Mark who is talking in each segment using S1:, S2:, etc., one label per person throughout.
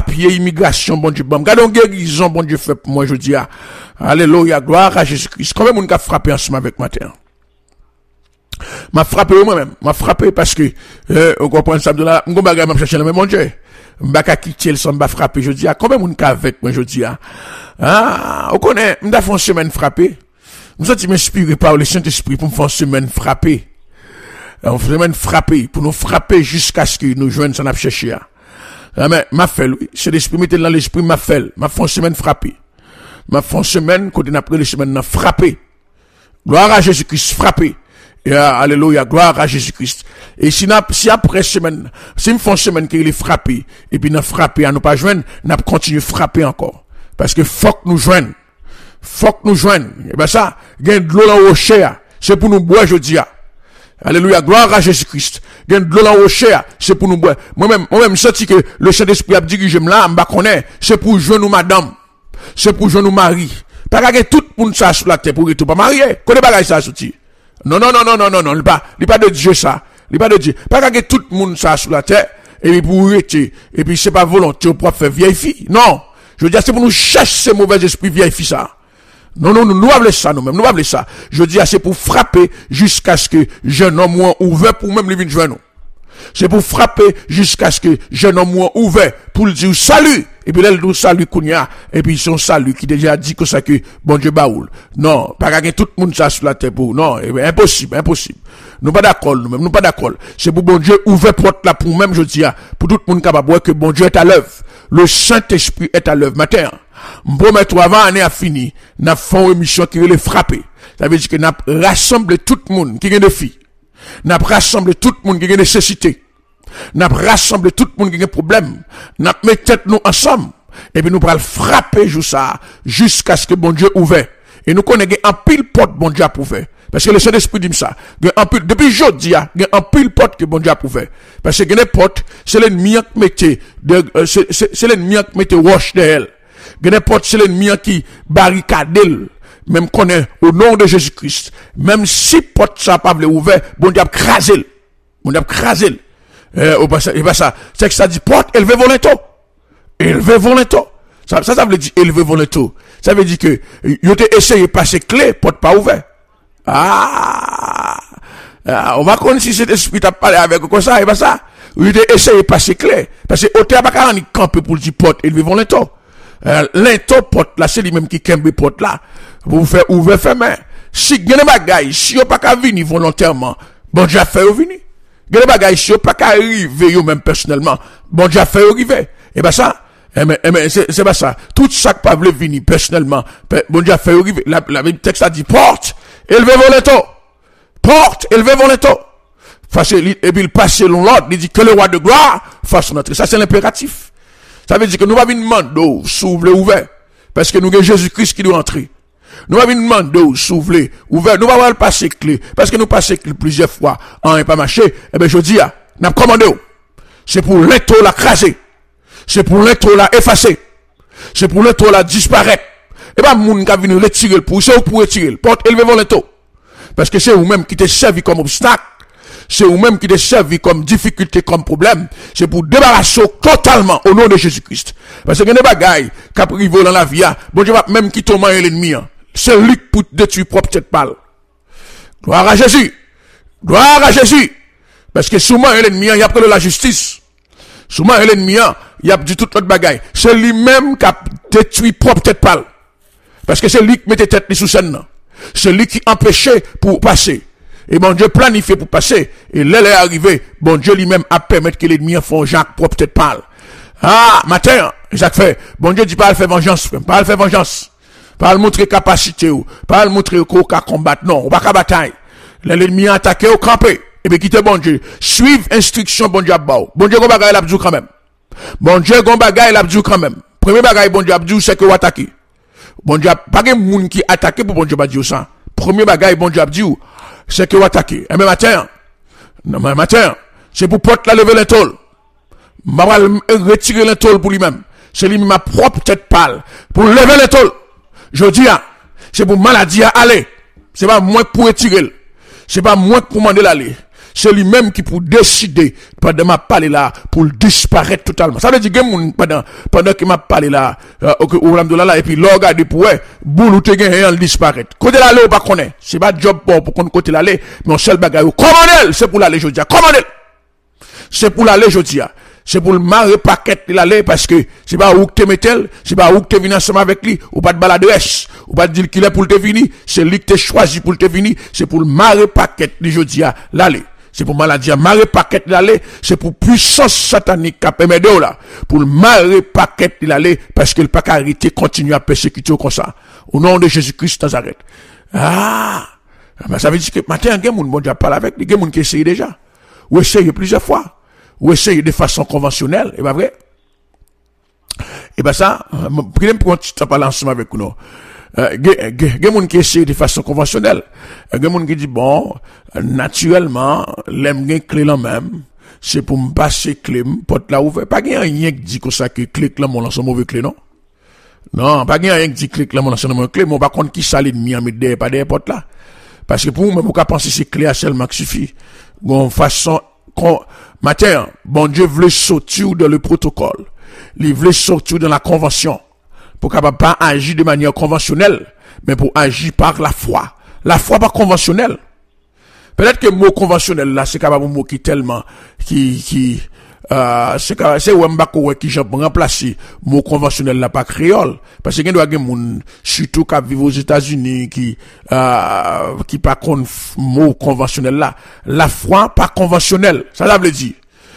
S1: papier, immigration, bon Dieu, bon. Regardez, guérison, bon Dieu, fait pour moi, je dis, alléluia, gloire à Jésus-Christ. Combien de monde a frappé ensemble avec matin? M'a frappé moi-même, m'a frappé parce que, on comprend ça de là, m'gon bagay m'a chercher le même bon Dieu. M'baka quitter le son m'a frappé, je dis, combien de monde ka avec moi, je dis, on connaît, m'da fait une semaine frappé. M'senti m'inspiré par le Saint-Esprit pour me faire une semaine frappé. Une semaine frappé, pour nous frapper jusqu'à ce que nous joignent, ça n'a pas cherché. Mais, m'a fait, oui, c'est l'esprit, mettez dans l'esprit, m'a fait une semaine frappé. M'a fait une semaine, quand on a pris les semaines, frappé. Gloire à Jésus-Christ, frappé. Et alléluia, gloire à Jésus-Christ. Et si après semaine, si me font semaine qu'il est frappé, et puis n'a frappé à nous pas joindre, n'a continué frapper encore. Parce que faut que nous joignent. Faut que nous joignent. Et ben ça, gain de l'eau dans le rocher, c'est pour nous boire, je dis. Alléluia, gloire à Jésus-Christ. Gain de l'eau dans le rocher, c'est pour nous boire. Moi-même, senti que le Saint-Esprit a dirigé là, m'ba connaît, c'est pour joindre nous madame. C'est pour joindre nous mari. Pas que tout le monde ça sur la terre pour être pas marié. Connais pas ça souti. Non, il pas de Dieu ça. Il pas de Dieu. Pas que tout le monde ça sur la terre et puis pour être et puis c'est pas volonté pour faire vieille fille. Non. Je veux dire c'est pour nous chercher ces mauvais esprits vieille fille ça. Non, nous avons ça nous-mêmes, nous avons ça. Je dis c'est pour frapper jusqu'à ce que jeune homme moins ouvert pour même les venir joindre nous. C'est pour frapper jusqu'à ce que jeune homme moins ouvert pour le dire salut. Et puis là, il dit salut Kounia. Et puis son salut qui déjà dit que ça que bon Dieu baoul. Non, pas que tout le monde ça sur la terre pour. Non, impossible. Nous pas d'accord nous-mêmes, nous pas d'accord. C'est pour bon Dieu ouvert porte là pour même je dis pour tout le monde capable voir que bon Dieu est à l'œuvre. Le Saint-Esprit est à l'œuvre matin. M'promet toi avant année a fini, n'a fait une émission qui les frapper. Ça veut dire que n'a rassemblé tout le monde qui gagne de filles. N'a rassemblé tout le monde qui a nécessité. N'a rassemblé tout le monde qui a problème. N'a mis tête nous ensemble. Et puis nous pourrons frapper jusqu'à ce que bon Dieu ouvre. Et nous connaissons un pile porte bon Dieu a prouvé. Parce que le Saint-Esprit dit ça. Depuis jeudi, il y a un pile porte que bon Dieu a prouvé. Parce que les portes, c'est l'ennemi qui mettait, c'est l'ennemi qui mettait roche derrière. Les portes, c'est l'ennemi qui barricade. Même qu'on est au nom de Jésus-Christ, même si porte ça pas ouvert, bon Dieu a crasé. Bon Dieu a crasé. Et pas ça. C'est que ça dit porte élevé volonto. Élevé volonto. Ça veut dire élevé volonto. Ça veut dire que yo t'ai essayé de passer clé, porte pas ouvert. On va connaître si cet esprit t'a parlé avec comme ça, et pas ça. Yo t'ai essayé de passer clé. Parce que hôtel pas qu'à camper pour le dire porte élevé volonto. L'into porte là, c'est lui-même qui kembe porte là. Vous faire ouvrir fermer. Si gane bagay, si yo pas qu'à venir volontairement, bon Dieu a fait venir. Gane bagay, si yo pas qu'à arriver yo même personnellement, bon Dieu a fait arriver. Et ben ça, c'est pas ça. Tout ça que pas veut venir personnellement, bon Dieu a fait arriver. La Bible texte a dit porte, élevez volontairement. Porte, élevez volontairement. Et puis il passe selon l'ordre, il dit que le roi de gloire fasse notre. Ça c'est l'impératif. Ça veut dire que nous va venir demander s'ouvrir ouvert. Parce que nous avons Jésus-Christ qui doit entrer. Nous va venir demander s'ouvrir ouvert. Nous va pas passer clé. Parce que nous passons clé plusieurs fois. En n'est pas marché. Eh bien, je dis, nous avons commandé. C'est pour l'into la craser. C'est pour l'into la effacer. C'est pour l'into la disparaître. Et bien, moun qui a venu retirer pour c'est pour retirer. Porte élevé vos l'into. Parce que c'est vous-même qui t'es servi comme obstacle. C'est vous-même qui te servi comme difficulté, comme problème. C'est pour débarrasser totalement au nom de Jésus-Christ. Parce que les bagailles qui arrivent dans la vie, bon Dieu va même quitter l'ennemi. C'est lui pour détruire propre tête pâle. Gloire à Jésus. Gloire à Jésus. Parce que souvent l'ennemi, il y a pris la justice. Souvent l'ennemi, il y a dit toute autre bagaille. C'est lui-même qui a détruit propre tête pâle. Parce que c'est lui qui mettait tête sous scène. C'est lui qui empêchait pour passer. Et bon Dieu planifié pour passer. Et là, est arrivé. Bon Dieu lui-même a permis que l'ennemi font Jacques propre tête pâle. Matin, Jacques fait. Bon Dieu dit pas le faire vengeance, pas le faire vengeance. Pas le montrer capacité ou. Pas le montrer qu'on peut combattre. Non, on va pas bataille. L'ennemi a attaqué au campé. Et bien, quittez bon Dieu. Suivre instruction bon Dieu abao. Bon Dieu gon bagaille l'abdou quand même. Bon Dieu gon bagaille l'abdou quand même. Premier bagaille bon Dieu abdou c'est que ou attaquer. Bon Dieu pas de moun qui attaquer pour bon Dieu pas dire ça. Premier bagaille bon Dieu abdou c'est que vous attaquez. Et même matin, c'est pour porte la lever l'étole. Ma va retirer l'étole pour lui-même. C'est lui ma propre tête pâle. Pour lever l'étole. Je dis, c'est pour maladie à aller. C'est pas moi pour retirer. C'est pas moi pour demander l'aller. c'est lui-même qui pour décider, pendant ma parler là, pour disparaître totalement. Ça veut dire que pendant que m'a parlé là, et puis, l'on regarde pour, boule ou te gagne, elle disparaître. Côté l'aller ou pas connaître. C'est pas job pour qu'on côté l'aller, mais on seul bagage, commandel, c'est pour l'aller, je dis, commandel. C'est pour l'aller, je dis, c'est pour le marrer paquet de l'aller parce que c'est pas où que tu mettez, c'est pas où que tu viens ensemble avec lui, ou pas de baladresse, ou pas de dire qu'il est pour te venir, c'est lui que tu choisi pour te venir, c'est pour le marrer paquet de jeudi à l'aller. C'est pour maladie à marrer paquet de l'aller, c'est pour puissance satanique qui permet de là, pour le marrer paquet de l'aller parce que le pas arrêter continue à persécuter comme ça. Au nom de Jésus-Christ Nazareth. Ah, ben ça veut dire que matin, il y a des gens qui parlent avec, il y a des gens qui essayent déjà, ou essayent plusieurs fois. Ou essayer de façon conventionnelle, et pas vrai? Et ben ça, pour tu t'en parles ensemble avec nous. Il y a des gens qui essayent de façon conventionnelle. Il y a des gens qui disent, bon, naturellement, l'aime clé là même, c'est pour me passer clé, porte là ouvert. Pas qu'il y a rien qui dit que ça, que clé là, mon lance mauvais clé, non? Non, pas qu'il y a rien qui dit clé là, mon lance mauvais clé, mais on va contre qui ça l'ennemi en mettre pas des portes là. Parce que pour nous, même, on peut penser c'est clé à seulement qui suffit. Bon, façon, matin, bon Dieu voulait sortir dans le protocole. Il voulait sortir dans la convention. Pour capable pas agir de manière conventionnelle, mais pour agir par la foi. La foi pas conventionnelle. Peut-être que le mot conventionnel là, c'est capable un mot qui tellement, c'est Wembako qui j'ai remplacé mot conventionnel là par créole. Parce que il doit y avoir des gens, surtout qui vivent aux États-Unis, qui pas contre mot conventionnel là. La foi pas conventionnelle. Ça veut dire.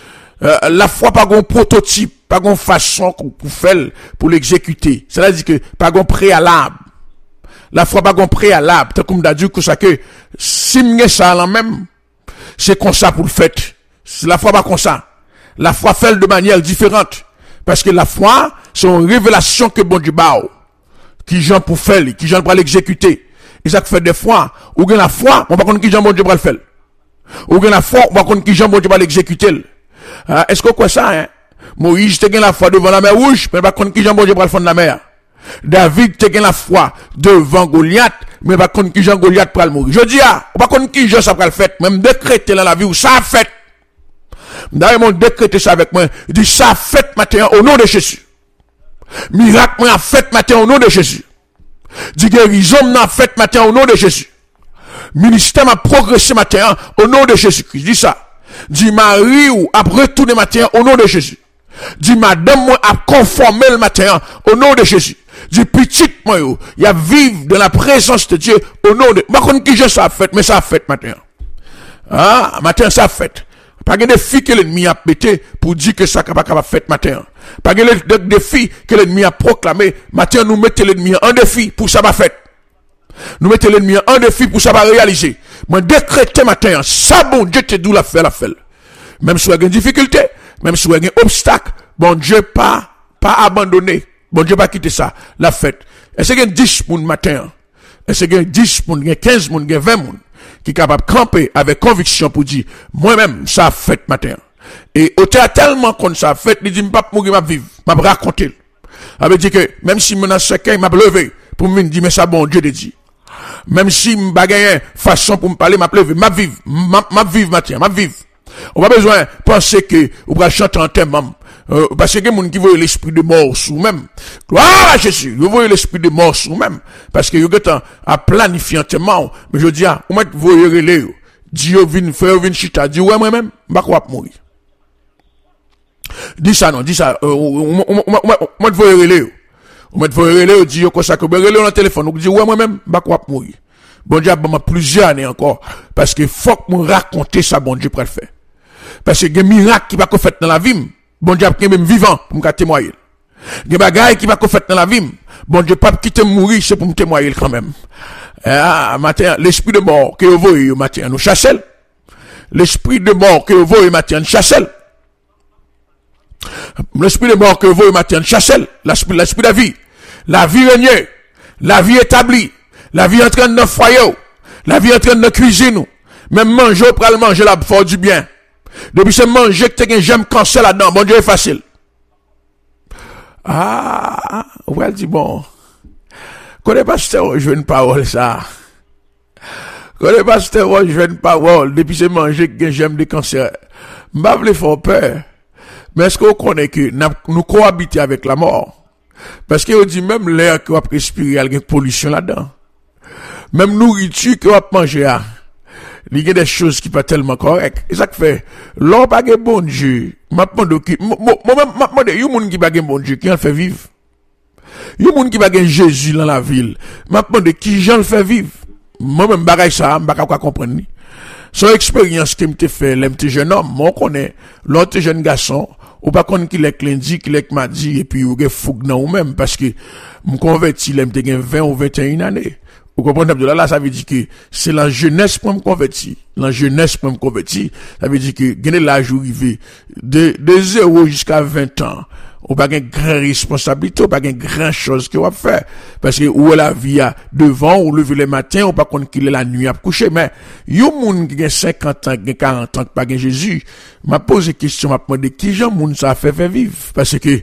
S1: La foi pas un prototype, pas une façon pour faire, pour l'exécuter. Ça veut dire que pas un préalable. La foi pas un préalable. Tant comme d'adju que ça que, si m'y ça là même, c'est comme ça pour le fait. La foi pas comme ça. La foi fait de manière différente. Parce que la foi, c'est une révélation que bon Dieu bat. Qui j'en pour faire, qui j'en pour l'exécuter. Et ça fait des fois, ou bien la foi, on va connaître qui j'en bon Dieu pour le faire. Ou bien la foi, on va connaître qui j'en bon Dieu pour l'exécuter. Est-ce que quoi ça, hein? Moïse te gagne la foi devant la mer rouge, mais pas contre qui j'en bon Dieu pour le fond de la mer. David te gagne la foi devant Goliath, mais pas contre qui j'en Goliath pour le mourir. Je dis, pas contre qui j'en ça pour le fait, même décréter dans la vie où ça a fait. D'ailleurs, mon décrété ça avec moi. Il dit, ça a fait matin au nom de Jésus. Miracle, moi, a fait matin au nom de Jésus. Dit, guérison, m'a fait matin au nom de Jésus. Ministère m'a progressé matin au nom de Jésus-Christ. Dit ça. Dit, Marie, ou a retourné matin au nom de Jésus. Dit, madame, moi, a conformé le matin au nom de Jésus. Dit, petite, moi, il y a vivre dans la présence de Dieu au nom de, moi, qu'on qui je ça a fait, mais ça a fait matin. Ah, matin, ça a fait. Pas de défi que l'ennemi a pété pour dire que ça n'est pas capable de faire matin. Pas de défi que l'ennemi a proclamé. Matin, nous mettons l'ennemi en défi pour ça va faire. Nous mettons l'ennemi en défi pour ça va réaliser. Moi, décréter matin, ça bon Dieu te doit la faire. Même si vous avez une difficulté, même si vous avez un obstacle, bon Dieu pas abandonné. Bon Dieu pas quitter ça, la fête. Est-ce qu'il y a 10 moun matin? Est-ce qu'il y a 10 moun, 15 moun, 20 moun? Qui est capable de camper avec conviction pour dire, moi-même, ça a fait matin. Et au théâtre tellement qu'on ça a fait, il dit, m'pas mourir, m'a vivre, m'a raconter. Ça veut dire que, même si mon second m'a levé, pour me dire, mais ça bon Dieu de dit. Même si m'a gagné façon pour me parler, m'a levé, m'a vivre matin, m'a vivre. On n'a pas besoin de penser que, on va chanter en thème, parce que il y a des gens qui voient l'esprit de mort sous même. Gloire à Jésus. Vous voyez l'esprit de mort sous même. Parce que vous êtes à planifier un thème. Mais je dis, vous voyez relais. Dieu vient faire une chita. Dis, ouais, moi-même, je ne vais pas mourir. Dis ça, non, dis ça. Moi, je voyez relais. Vous voyez relais, dis, comme ça, que vous relais dans le téléphone. Vous dites, ouais, moi-même, je ne vais pas mourir. Bon Dieu, il y a plusieurs années encore. Parce que faut que me raconter ça, bon Dieu, pour le faire. Parce que il y a des miracles qui va qu'on fait dans la vie. Bon Dieu, qui est même vivant pour me témoigner. Il y a des bagailles qui va qu'on fait dans la vie. Bon Dieu, pas quitter mourir, c'est pour me témoigner quand même. Ah, matin, l'esprit de mort que vous voyez matin, nous chassons. L'esprit de mort que vous voyez matin, nous chassons. L'esprit de mort que vous voyez matin, nous chassons. L'esprit de la vie. La vie règne. La vie établie. La vie entraîne dans le foyer. La vie entraîne dans la cuisine. Même manger, pour aller manger là, pour faire du bien. Depuis ce manger que tu as j'aime cancer là-dedans, bon Dieu est facile. Ah, ouais, elle dit bon. Connais pasteur, je veux une parole ça. Quand les pasteurs, ouais, je viens de parole, depuis c'est manger que j'aime des cancers. M'ba vle fort peur. Mais est-ce qu'on connaît que nous cohabitons avec la mort? Parce qu'on dit même l'air qu'on va respirer, il y a une pollution là-dedans. Même nourriture qu'on va manger, il y a des choses qui pas tellement correctes. Et ça fait, l'on pas de bon Dieu. Moi-même, il y a des qui pas de bon Dieu, qui en fait vivre. Il y a des gens qui pas de Jésus dans la ville. Maintenant, de qui j'en le fait vivre? Moi-même, bagaille ça, je ne comprendre. Son expérience que m'te fait, l'emte jeune homme, moi, on connaît, l'autre jeune garçon, ou pas qu'on qui l'est lundi, qui l'est mardi, et puis, ou gen fougue nan ou même, parce que, m'converti, l'emte gen 20 ou 21 années. Vous comprenez, là, ça veut dire que c'est la jeunesse pour me convertir. La jeunesse pour me convertir, ça veut dire que, gen l'âge où arrivé, de 0 jusqu'à 20 ans, ou pas une grande responsabilité, ou pas une grande chose que on va faire. Parce que, où est la vie à devant, ou lever le matin, ou pas qu'on qu'il est la nuit à coucher. Mais, yon moun qui a 50 ans, qui a 40 ans, qui pas Jésus, m'a posé question, m'a demandé qui j'en moun ça fait vivre. Parce que,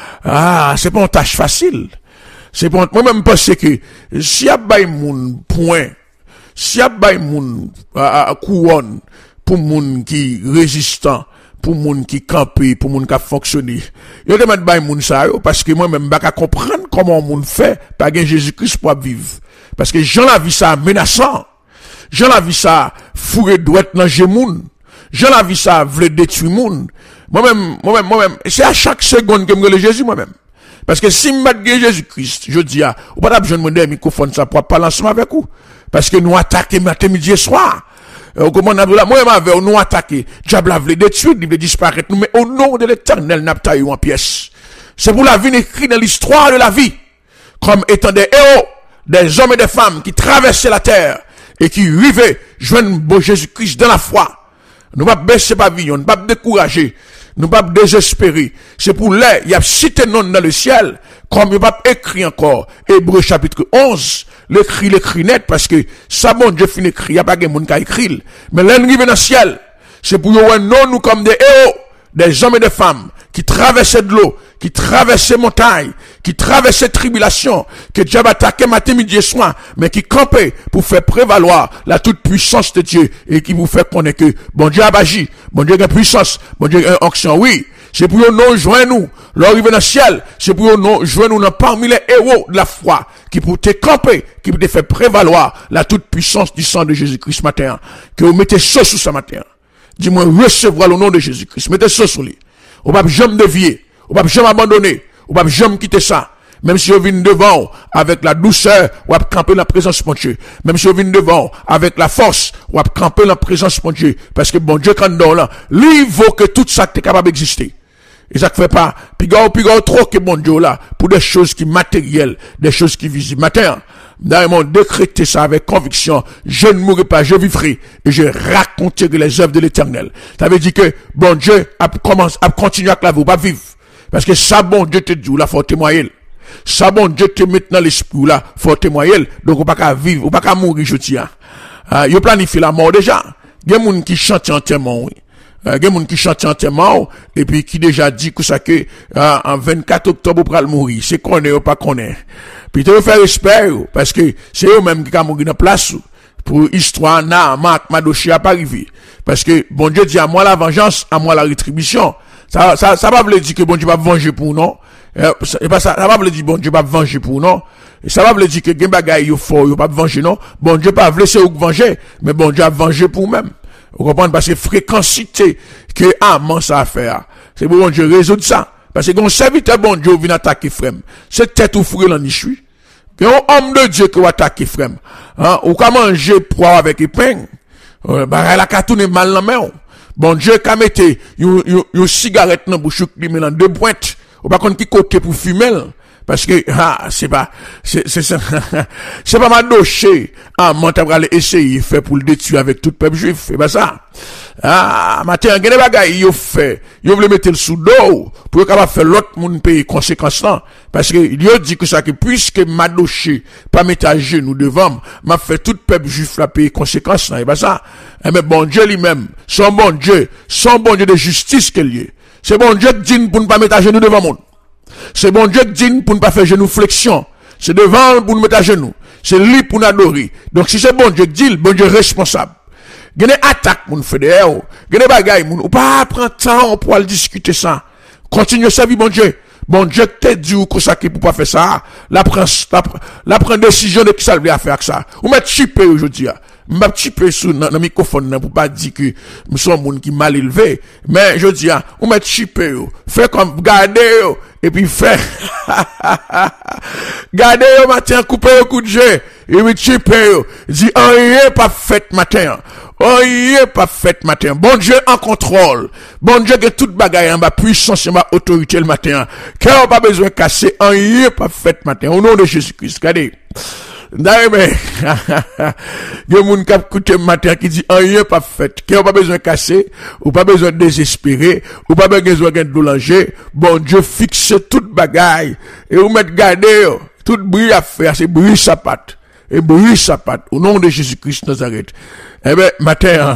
S1: c'est pas une tâche facile. C'est pas, moi-même pense que, si y a bay moun point, si y a bay moun, couronne, pour moun qui résistant, pour moun qui campé, pour moun qui a fonctionné. Yo demande bay moun ça yo parce que moi-même pas comprendre comment moun fait pas gen Jésus-Christ pour vivre. Parce que Jean la vie ça menaçant. Jean la vie ça fourré douette dans moun. Jean la vie ça vle détruire moun. Moi-même, c'est à chaque seconde que me relève Jésus moi-même. Parce que si m'bat gen Jésus-Christ, je dis ou pas besoin de me microphone ça pour parler ensemble avec vous. Parce que nous attaquer matin midi et soir. Comment moi, nous attaquer. Diable a voulu détruire, il veut disparaître. Mais au nom de l'Éternel, n'a pas en pièces. C'est pour la vie écrite dans l'histoire de la vie. Comme étant des héros, des hommes et des femmes qui traversaient la terre et qui vivaient, joignent beau Jésus-Christ dans la foi. Nous pas baisser pavillon, nous pas décourager, nous pas désespérer. C'est pour là, il y a cité non dans le ciel, comme il pas écrit encore, Hébreux chapitre 11, l'écrit net, parce que ça, bon Dieu finit écrit, il n'y a pas de monde qui a écrit. Mais l'ennemi dans le ciel, c'est pour nous comme des héros, des hommes et des femmes, qui traversaient de l'eau, qui traversaient montagnes, qui traversaient tribulations, que Dieu attaquait matin, midi et soir, mais qui campaient pour faire prévaloir la toute puissance de Dieu, et qui vous fait connaître que, bon Dieu a agi, bon Dieu a puissance, bon Dieu a action, oui. C'est pour nous joindre nous, l'arrivée dans le ciel, c'est pour nous joindre nous parmi les héros de la foi, qui pour te camper, qui pour te faire prévaloir la toute puissance du sang de Jésus-Christ matin, que vous mettez ça sous ce matin. Dis-moi, recevoir le nom de Jésus-Christ, mettez ça sur lui. Ou pas jamais dévier, ou pas jamais abandonner, ou pas jamais quitter ça. Même si vous venez devant avec la douceur, ou à camper la présence de Dieu. Même si vous venez devant avec la force, ou à camper la présence de Dieu. Parce que bon Dieu, quand dans là, lui vaut que tout ça est capable d'exister. Et ça ne fait pas, puis trop que bon Dieu là, pour des choses qui matérielles, des choses qui visibles. Matin, d'ailleurs, décrété ça avec conviction, je ne mourrai pas, je vivrai, et je raconterai les œuvres de l'Éternel. Ça veut dire que, bon Dieu, a continué à claver, pas vivre. Parce que ça, bon Dieu te dit, là, faut témoigner. Ça, bon Dieu te met dans l'esprit, là, faut témoigner. Donc, on pas qu'à vivre, on pas qu'à mourir, je tiens. Il planifie la mort déjà. Il y a des gens qui chantent entièrement, oui. Il y a des gens qui chantent entièrement, et puis qui déjà dit que ça que, en 24 octobre, pour mourir. C'est qu'on est ou pas qu'on est. Puis, tu veux faire respect, parce que c'est eux-mêmes qui ont mourir dans place, pour histoire, Marc, Madoché a pas arrivé. Parce que, bon Dieu dit à moi la vengeance, à moi la rétribution. Ça va vous dire que bon Dieu va venger pour non. Et pas ça va vous dire bon Dieu va venger pour non. Et ça va vous dire que gen bagay yo fort, yo pas venger non. Bon Dieu pas laisser ou venger, mais bon Dieu a venger pour même. Vous comprenez parce que fréquencité que amant ça à faire. C'est pour bon Dieu résoudre ça. Parce que quand serviteur bon Dieu vient attaquer frère, c'est tête ou fourré dans nichu. Que un homme de Dieu qui va attaquer frère. Hein, ou ka manger poire avec épingle. Bah la ka tourner mal dans main. Bon Dieu qu'a mette une cigarette dans bouche li met dans deux pointes. Ou pas qu'on qui côté pour fumer. Parce que, c'est pas ma doché. Moi, t'as essayer de faire pour le détruire avec tout le peuple juif. C'est pas ça. Matin, il y a des bagailles, il fait. Il veut mettre le sous dos pour qu'il faire l'autre monde payer conséquences là. Parce que, il a dit que ça, que puisque ma doché, pas mettre à genoux devant, m'a fait tout le peuple juif là payer conséquences là. C'est pas ça. Mais bon Dieu lui-même, son bon Dieu de justice qu'il y est. C'est bon Dieu qui dit pour ne pas mettre à genoux devant monde. C'est bon Dieu qui dit pour ne pas faire genou flexion. C'est devant pour nous mettre à genoux. C'est lui pour nous adorer. Donc si c'est bon Dieu dit, bon Dieu responsable. Gene attaque moun fait derrière, gene bagay moun, ou pas prendre temps pour aller discuter ça. Continue à servir bon Dieu. Bon Dieu te dit ou consacré pour pas faire ça. La prend décision de qui ça veut faire ça. Ou mettre chipé aujourd'hui. M'a chipé sous dans microphone pour pas dire que nous sommes moun qui mal élevé, mais je dis ou mettre chipé, fait comme garder et puis fait garder matin couper le coup de jeu et puis chipé dit rien pas fait matin. Rien pas fait matin. Bon Dieu en contrôle. Bon Dieu que toute bagaille en bas puissance en bas autorité le matin. Car on pas besoin de casser rien pas fait matin. Au nom de Jésus-Christ. Regardez. D'ailleurs, il y a moun k'ap koute matin qui dit rien pas fait. Qui a pas besoin de casser, ou pas besoin de désespérer, ou pas besoin de doulanger. Bon Dieu fixe toute bagaille. Et vous mettez garder, tout bruit à faire, c'est bruit sapat. Et bruit sapat. Au nom de Jésus-Christ Nazareth. Eh ben, matin,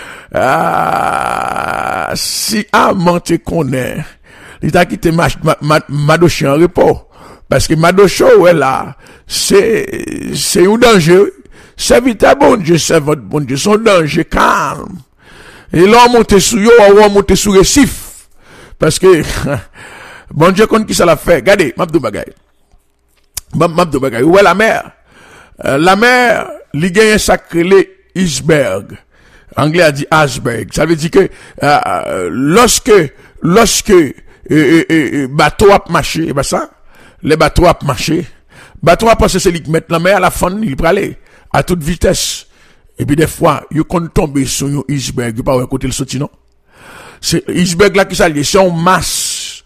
S1: si amant te connaît, il t'a quitté Madoché en repos. Parce que Madocho, ouais, là, c'est un danger. Serviteur bon Dieu, c'est votre bon Dieu, son danger calme. Et là, on monte sur yo, on monte sur récif. Parce que, bon Dieu, quand qui ça l'a fait? Regardez, Mabdou Bagay. Mabdou Bagay. Où est la mer? La mer, il gagne un sacré iceberg. Anglais a dit iceberg. Ça veut dire que, lorsque, bateau a marché, et ben ça, les bateaux a marché. Bateau a passé celui qui met la mer à la fin, il peut aller à toute vitesse. Et puis des fois, il compte tomber sur un iceberg, il pas à côté le sorti non. C'est iceberg là qui s'allie, c'est une masse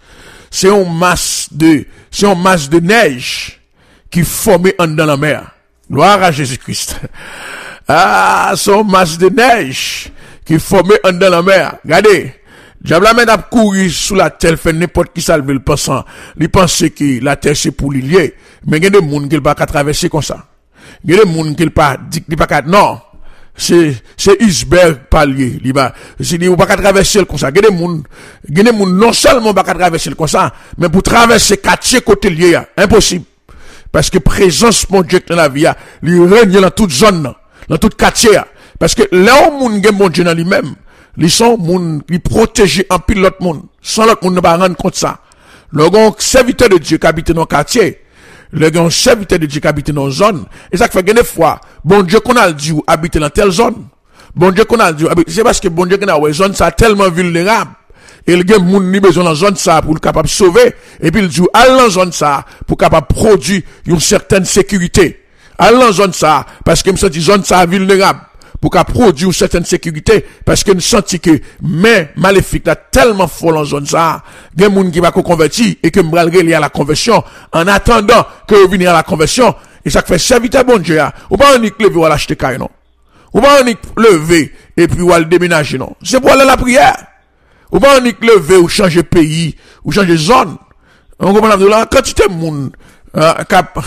S1: de neige qui formée en dans la mer. Gloire à Jésus-Christ. Ah, c'est une masse de neige qui formée en dans la mer. Regardez. Diable amène à courir sous la terre, fait n'importe qui salve le pensant. Il pense que la terre c'est pour l'ilier. Mais il y a des gens qui ne peuvent pas traverser comme ça. Il y a des gens qui ne peuvent pas non. C'est iceberg palier. Il ne peut pas traverser comme ça. Il y a des gens non seulement pas traverser comme ça, mais pour traverser quartier côté lié, impossible. Parce que présence mon Dieu dans la vie, il règne dans toute zone, dans toute quartier. Parce que là où mon Dieu mon Dieu dans lui-même, ils sont moun qui protègent en pile l'autre monde. Sans l'autre monde ne va rendre compte ça. Le grand serviteur de Dieu qui habite dans le quartier, le grand serviteur de Dieu qui habite dans une zone. Et ça fait que des fois, bon Dieu qu'on a dit habite dans telle zone. Bon Dieu qu'on a dit c'est parce que bon Dieu qu'on a une zone ça tellement vulnérable. Et le gars moun ni besoin dans zone ça pour capable sauver. Et puis il dit aller dans zone ça pour capable produire une certaine sécurité. Aller dans zone ça parce que me senti zone ça vulnérable. Pour qu'à produire une certaine sécurité, parce que nous sentons que, mais, maléfique, là, tellement fort en zone ça, il y a des gens qui va convertir, et que m'bral relier à la conversion, en attendant que vous veniez à la conversion, et ça fait serviteur bon Dieu, ou pas on y lever ou à l'acheter caille, non. Ou pas on y lever, et puis ou à le déménager, non. C'est pour aller à la prière. Ou pas on y lever ou changer pays, ou changer zone. On comprend la quantité de monde, cap,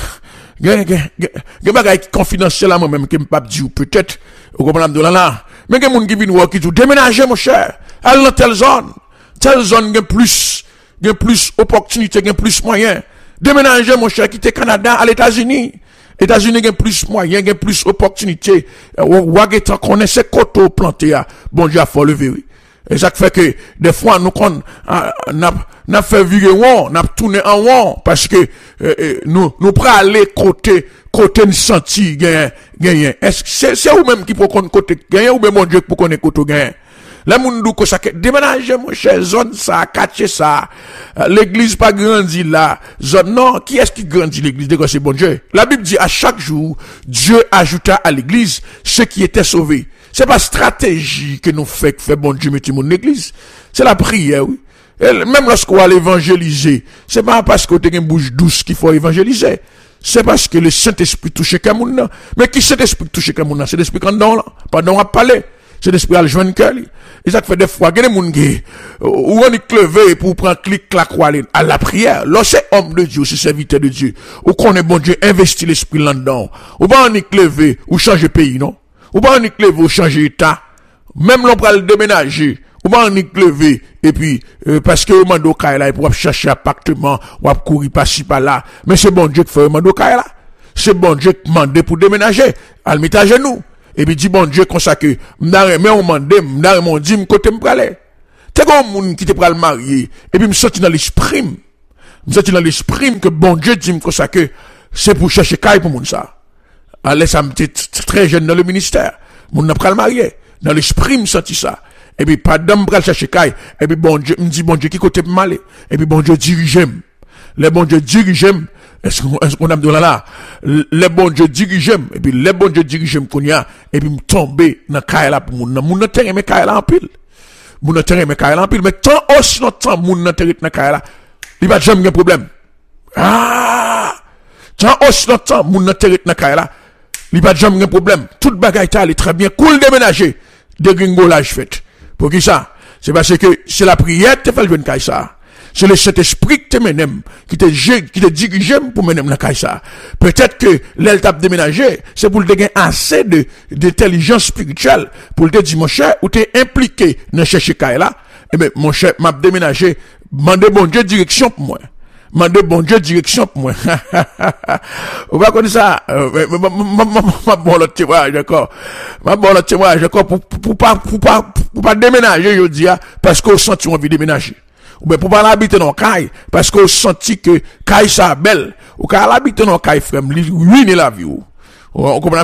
S1: gen bagay confidentiel à moi-même que m'pas dire peut-être au comprendre là mais gen moun qui vinn qui dit déménager mon cher aller dans telle zone gen plus opportunité gen plus moyen déménager mon cher quitter Canada à États-Unis gen plus moyen gen plus opportunité ou gen connaître côté planté bon Dieu a faut lever oui. Et ça fait que des fois nous n'a fait virer on n'a tourné en rond parce que nous pas aller côté nous senti gagner est-ce que c'est ou même qui pour côté gagner ou même mon Dieu pour connaître côté gagner là moun dou ko ça déménager mon cher zone ça quartier ça l'église pas grandi là zone non qui est-ce qui grandit l'église de c'est bon Dieu la Bible dit à chaque jour Dieu ajouta à l'église ceux qui étaient sauvés. C'est pas stratégie que nous fait bon Dieu metti mon église. C'est la prière, oui. Et même lorsqu'on va l'évangéliser, c'est pas parce qu'on a une bouche douce qu'il faut évangéliser. C'est parce que le Saint-Esprit touche quelqu'un. Mais qui Saint-Esprit touche quelqu'un? C'est l'Esprit quand on là. Pendant on parler. C'est l'Esprit à le joindre cœur. Et ça fait des fois, il y a des gens qui, où on est levé pour prendre clic, clac, à la prière. Lorsque c'est homme de Dieu, c'est serviteur de Dieu. Ou qu'on est bon Dieu, investit l'Esprit là-dedans. Ou pas on est levé, ou changer pays, non? Ou pas on est levé, ou changer état. Même l'on peut le déménager. Ou pas on est levé, et puis, parce que on mando kaya là, pour chercher appartement, ou courir par-ci par-là. Mais c'est bon Dieu qui fait mando kaya là. c'est bon Dieu qui m'a pour déménager. Elle met à genoux. Et puis dit bon Dieu comme ça que m'dare on mande m'dare mon dit côté m'pralé. T'es comme moun qui te pral marier et puis me sorti dans l'esprit. Me sorti dans l'esprit que bon Dieu dit comme ça que c'est pour chercher caille pour moun ça. Allez ça me très jeune dans le ministère. Moun n'a pral marier. Dans l'esprit me sorti ça. Et puis pas d'homme pral chercher caille et puis bon Dieu me dit bon Dieu qui côté m'aller et puis bon Dieu dirige. Les bon Dieu dirige. Est-ce qu'on a dit là, les bon Dieu dirige, et puis les bon Dieu dirige, qu'on y a, et puis me tomber dans Kaila pour moun nan terre, mais Kaila en pile. Moun nan terre, mais Kaila en pile, mais tant aussi longtemps, moun nan terre, dans Kaila, il va jamais un problème. Ah! Tant aussi longtemps, moun nan terre, dans Kaila, il va jamais un problème. Tout bagaille ta, très bien, cool déménager, de gringolage fait. Pour qui ça? C'est parce que c'est la prière, te fait le venir ça. C'est le Saint-Esprit qui te mène, qui te dirige pour mener dans Kaïsa. Peut-être que l'aile t'a déménagé, c'est pour te gagner assez d'intelligence spirituelle, pour te dire, mon cher, ou t'es impliqué dans chercher Kaïla, eh ben, mon cher, m'a déménagé, mande bon Dieu direction pour moi. Mande bon Dieu direction pour moi. Vous va connaître ça, ma bon l'autre témoignage, d'accord. Ma bon l'autre témoignage, d'accord, pour pas déménager, je dis, parce qu'on sent envie de déménager. Ou bien pour pas l'habiter dans caille parce qu'on senti que caille ça belle ou qu'à l'habiter dans caille frère lui ruiner la vie ou on comprend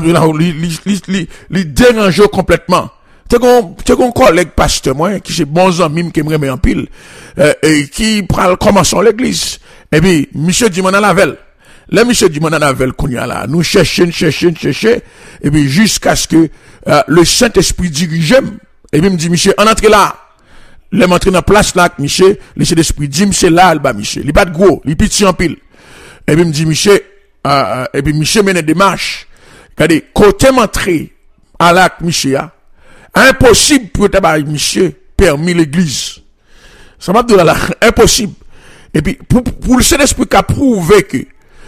S1: li dérange complètement. T'es qu'on collègue pasteur moi qui c'est bon ami qui me remet en pile et qui prend commençons l'église et puis monsieur dit mon lavel là monsieur dit mon lavel qu'on y a là nous chercher et puis jusqu'à ce que le Saint-Esprit dirige et puis me dit monsieur en entre là. Les m'entrer dans place là, monsieur, laissez l'esprit dit, monsieur là, le bas, monsieur. Il pas de gros, il petit en pile. Et puis, me dit, monsieur, et puis, monsieur mène des marches. Regardez, côté m'entrer à l'acte, monsieur, impossible pour tabac, monsieur, permis l'église. Ça m'a dit là, impossible. Et puis, pour le Saint-Esprit qui a prouvé que,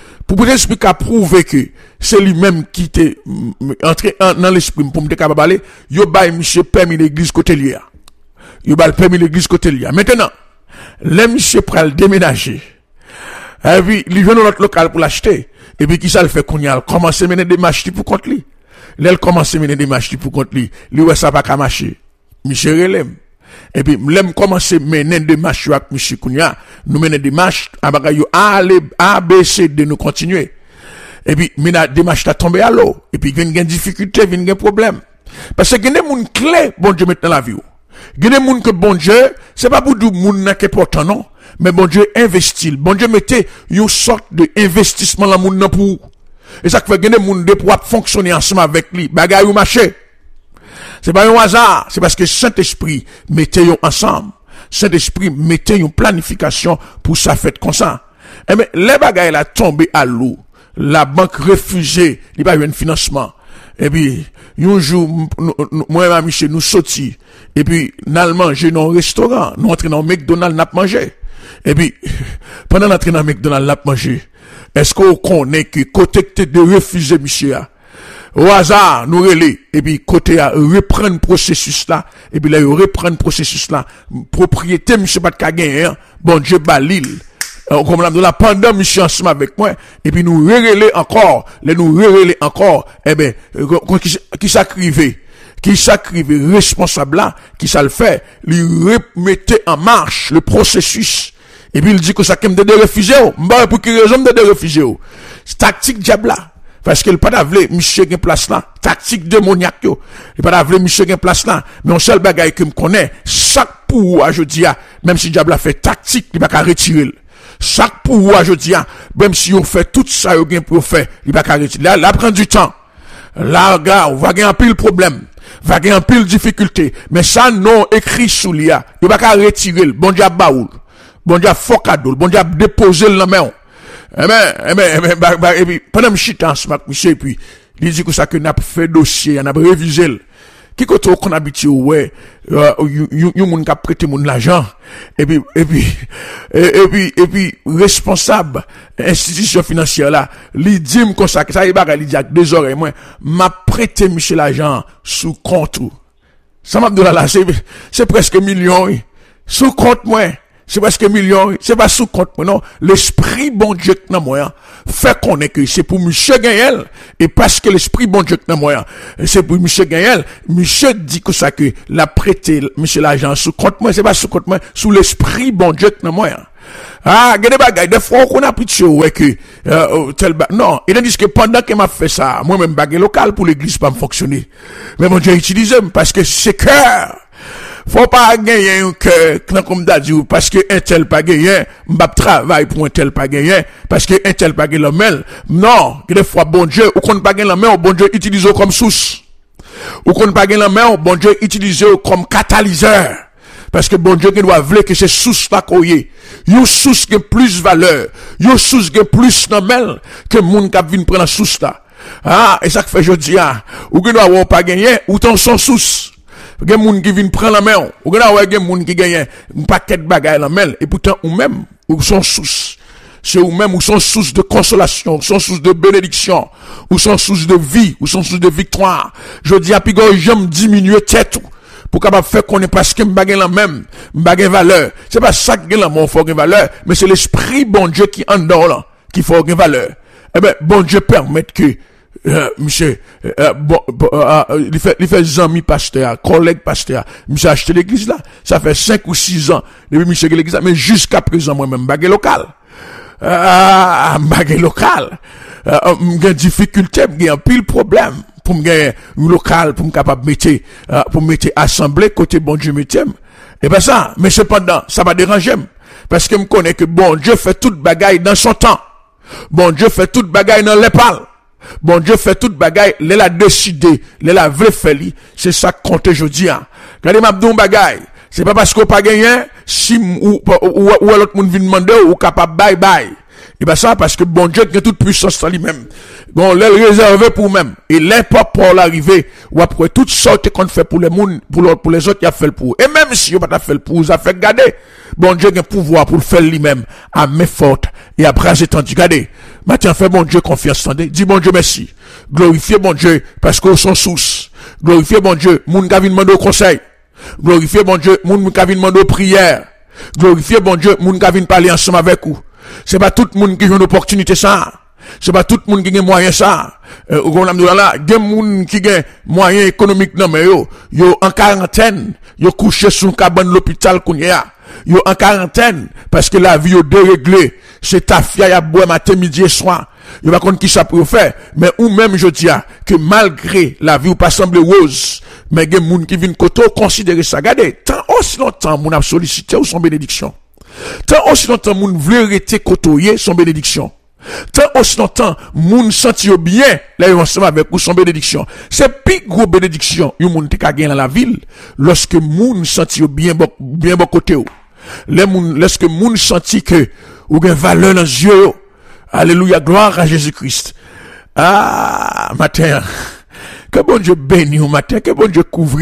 S1: c'est lui-même qui était entré dans l'esprit pour me capable d'aller, yo bail, monsieur, permis l'église côté lié. Il va le permis l'église côté là. Maintenant, les monsieur pral déménager. Et puis, il vient dans notre local pour l'acheter. Et puis, qui ça le fait qu'on y a commencé à mener des marches pour contre lui. Là, commence à mener des marches pour contre lui. Lui, ouais, ça va pas marcher. Monsieur relève. Et puis, l'aime commencer à mener des marches avec monsieur Kounia. Nous mener des marches, à bagaille A, B, C, D, nous continuer. Et puis, mina des marches à tomber à l'eau. Et puis, il y a une difficulté, il y a un problème. Parce que il y a une clé, bon Dieu, maintenant la vie. Gene moun que bon Dieu, c'est pas pour du moun n'a qui important non, mais bon Dieu investit. Bon Dieu mettez une sorte de investissement la moun nan pour. Et ça fait gene moun de pour fonctionner ensemble avec lui, bagay ou marché. C'est pas un hasard, c'est parce que Saint-Esprit mettez yon ensemble. Saint-Esprit mettez une planification pour ça fait comme ça. Et mais les bagay la tombé à l'eau. La banque refusée, il pas eu un financement. Et puis, un jour, moi et ma Michel, nous sortis. Et puis, nous allons manger dans un restaurant. Nous entrons dans McDonald's, nous avons mangé. Et puis, pendant l'entrée dans McDonald's, nous avons mangé. Est-ce qu'on connaît que côté de refuser, Michel, au hasard, nous relais. Et puis, côté à reprendre le processus là. Et puis là, il reprend le processus là. Propriété, Michel, pas de gagner, bon Dieu, balil. Comme la pendant mission ensemble avec moi et puis nous relais encore eh ben qui s'acrivait responsable là qui ça le fait lui remettait en marche le processus et puis il dit que ça comme de réfugiés m'ba pour quelle raison de réfugiés tactique diable là parce qu'il pas d'avler monsieur gain place là tactique démoniaque yo il pas d'avler monsieur gain place là mais on seul bagaille que me connaît chaque pouvoir je dis même si diable a fait tactique il pas qu'à retirer. Chaque pouvoir, je dis, même si on fait tout ça, on gagne pour faire, il va arrêter. Là, prend du temps. Là, regarde, on va gagner un pile problème. Va gagner un pile difficulté. Mais ça, non, écrit sous l'IA. Il va retirer. Bon Dieu, baoul. Bon Dieu, focado. Bon Dieu, déposer le main. Et puis, pendant que je suis en ce moment, monsieur, et puis, il dit que ça, que n'a fait dossier, on a révisé. Qui côté qu'on habitué ouais yon moun ka prêter moun l'argent et puis responsable institution financière là li dit me comme ça que ça y baga li dit avec deux oreilles moi m'a prêté monsieur l'argent sous compte ça m'a là c'est presque million sous compte moi c'est parce que millions, c'est pas sous compte, non. L'esprit bon Dieu que dans moi, fait qu'on est que c'est pour monsieur Gaël, et parce que l'esprit bon Dieu que dans moi, c'est pour monsieur Gaël, monsieur dit que ça que l'a prêté, monsieur l'argent sous compte moi, c'est pas sous compte moi, sous l'esprit bon Dieu que dans moi. Ah, il y a des bagailles, des fois qu'on a pitié, ouais, que, non, il a dit que pendant qu'il m'a fait ça, moi-même, baguette local pour l'église pas me fonctionner. Mais mon Dieu utilise, parce que c'est cœur. Faut pas gagner un cœur, comme t'as dit, parce que un tel pas gagné, m'bap travail pour un tel pas gagné, parce que un tel pas gagné la main. Non, des fois, bon Dieu, ou qu'on pas gagné la main, bon Dieu utilise comme source. Ou qu'on pas gagné la main, bon Dieu utilise comme catalyseur. Parce que bon Dieu qui doit vouloir que c'est source là koye. Yo source qui plus valeur. Yo source qui plus normal que moun qui vient prendre la source là. Ah, et ça que fait jodi a. Ou qui doit pas gagner ou ton son source. Gen moun qui vient prendre la main. Ou qui doit gen moun qui gagne un paquet de bagaille la main et pourtant ou même ou son source. C'est ou même ou son source de consolation, ou son source de bénédiction, ou son source de vie, ou son source de victoire. Jodi a pigo j'aime diminuer tête pour capable faire qu'on est parce que m'bagay la même m'bagay valeur, c'est pas ça qui la mon faut valeur, mais c'est l'esprit bon Dieu qui en dehors là qui faut valeur. Eh ben bon Dieu permet que monsieur il fait amis pasteur, collègue pasteur, monsieur acheté l'église là, ça fait 5 ou 6 ans depuis monsieur l'église là, mais jusqu'à présent moi même bagay local. Bagay local. M'gen difficulté, m'gen pile problème pour me gagner local pour me capable mettre assemblée côté bon Dieu mettez. Et ben ça, mais cependant, ça va déranger parce que me connais que bon Dieu fait toute bagaille dans son temps. Bon Dieu fait toute bagaille dans l'épale. Bon Dieu fait toute bagaille, il a décidé, il a vrai fait li, c'est ça compte aujourd'hui. Regardez m'abdou bagaille, c'est pas parce qu'on pas gagné si ou l'autre monde vient demander ou capable bye. Et ben ça parce que bon Dieu qui a toute puissance en lui-même. Bon, l'est réservé pour même. Et l'importe pour l'arrivée ou après toutes sortes qu'on fait pour les monde pour les autres il a fait le pour. Et même si on pas fait le pour, ça fait garder. Bon Dieu a un pouvoir pour le faire lui-même à main forte et à bras étendus. Regardez. Maintenant fait bon Dieu confiance, attendez. Dis bon Dieu merci. Glorifiez bon Dieu parce qu'on sont source. Glorifiez bon Dieu, moun ka vinn demander au conseil. Glorifiez bon Dieu, moun ka vinn demander prière. Glorifiez bon Dieu, moun ka vinn parler ensemble avec vous. C'est pas tout le monde qui a une opportunité ça. C'est pas tout le monde qui a moyen ça. On a là, gen moun qui a moyen économique non mais yo en quarantaine, yo couché sous cabane l'hôpital kounya. Yo en quarantaine parce que la vie yo déréglée. C'est ta fille à boire matin midi et soir. Yo pas connait qui ça pour faire, mais ou même je dis que malgré la vie ou pas semble rose, mais gen moun qui vinn koto considérer ça. Regardez, tant aussi longtemps moun a sollicité ou son bénédiction. Tant aussi longtemps moun vle rete kotoyer son bénédiction. Tant aussi longtemps moun senti bien là ensemble avec ou son bénédiction. C'est plus gros bénédiction yon moun te ka gen dans la ville lorsque moun senti bien bon côté ou. Lorsque moun senti que ou gen valeur dans yeux. Alléluia, gloire à Jésus-Christ. Ah, matin. Que bon Dieu bénisse au matin, que bon Dieu couvre.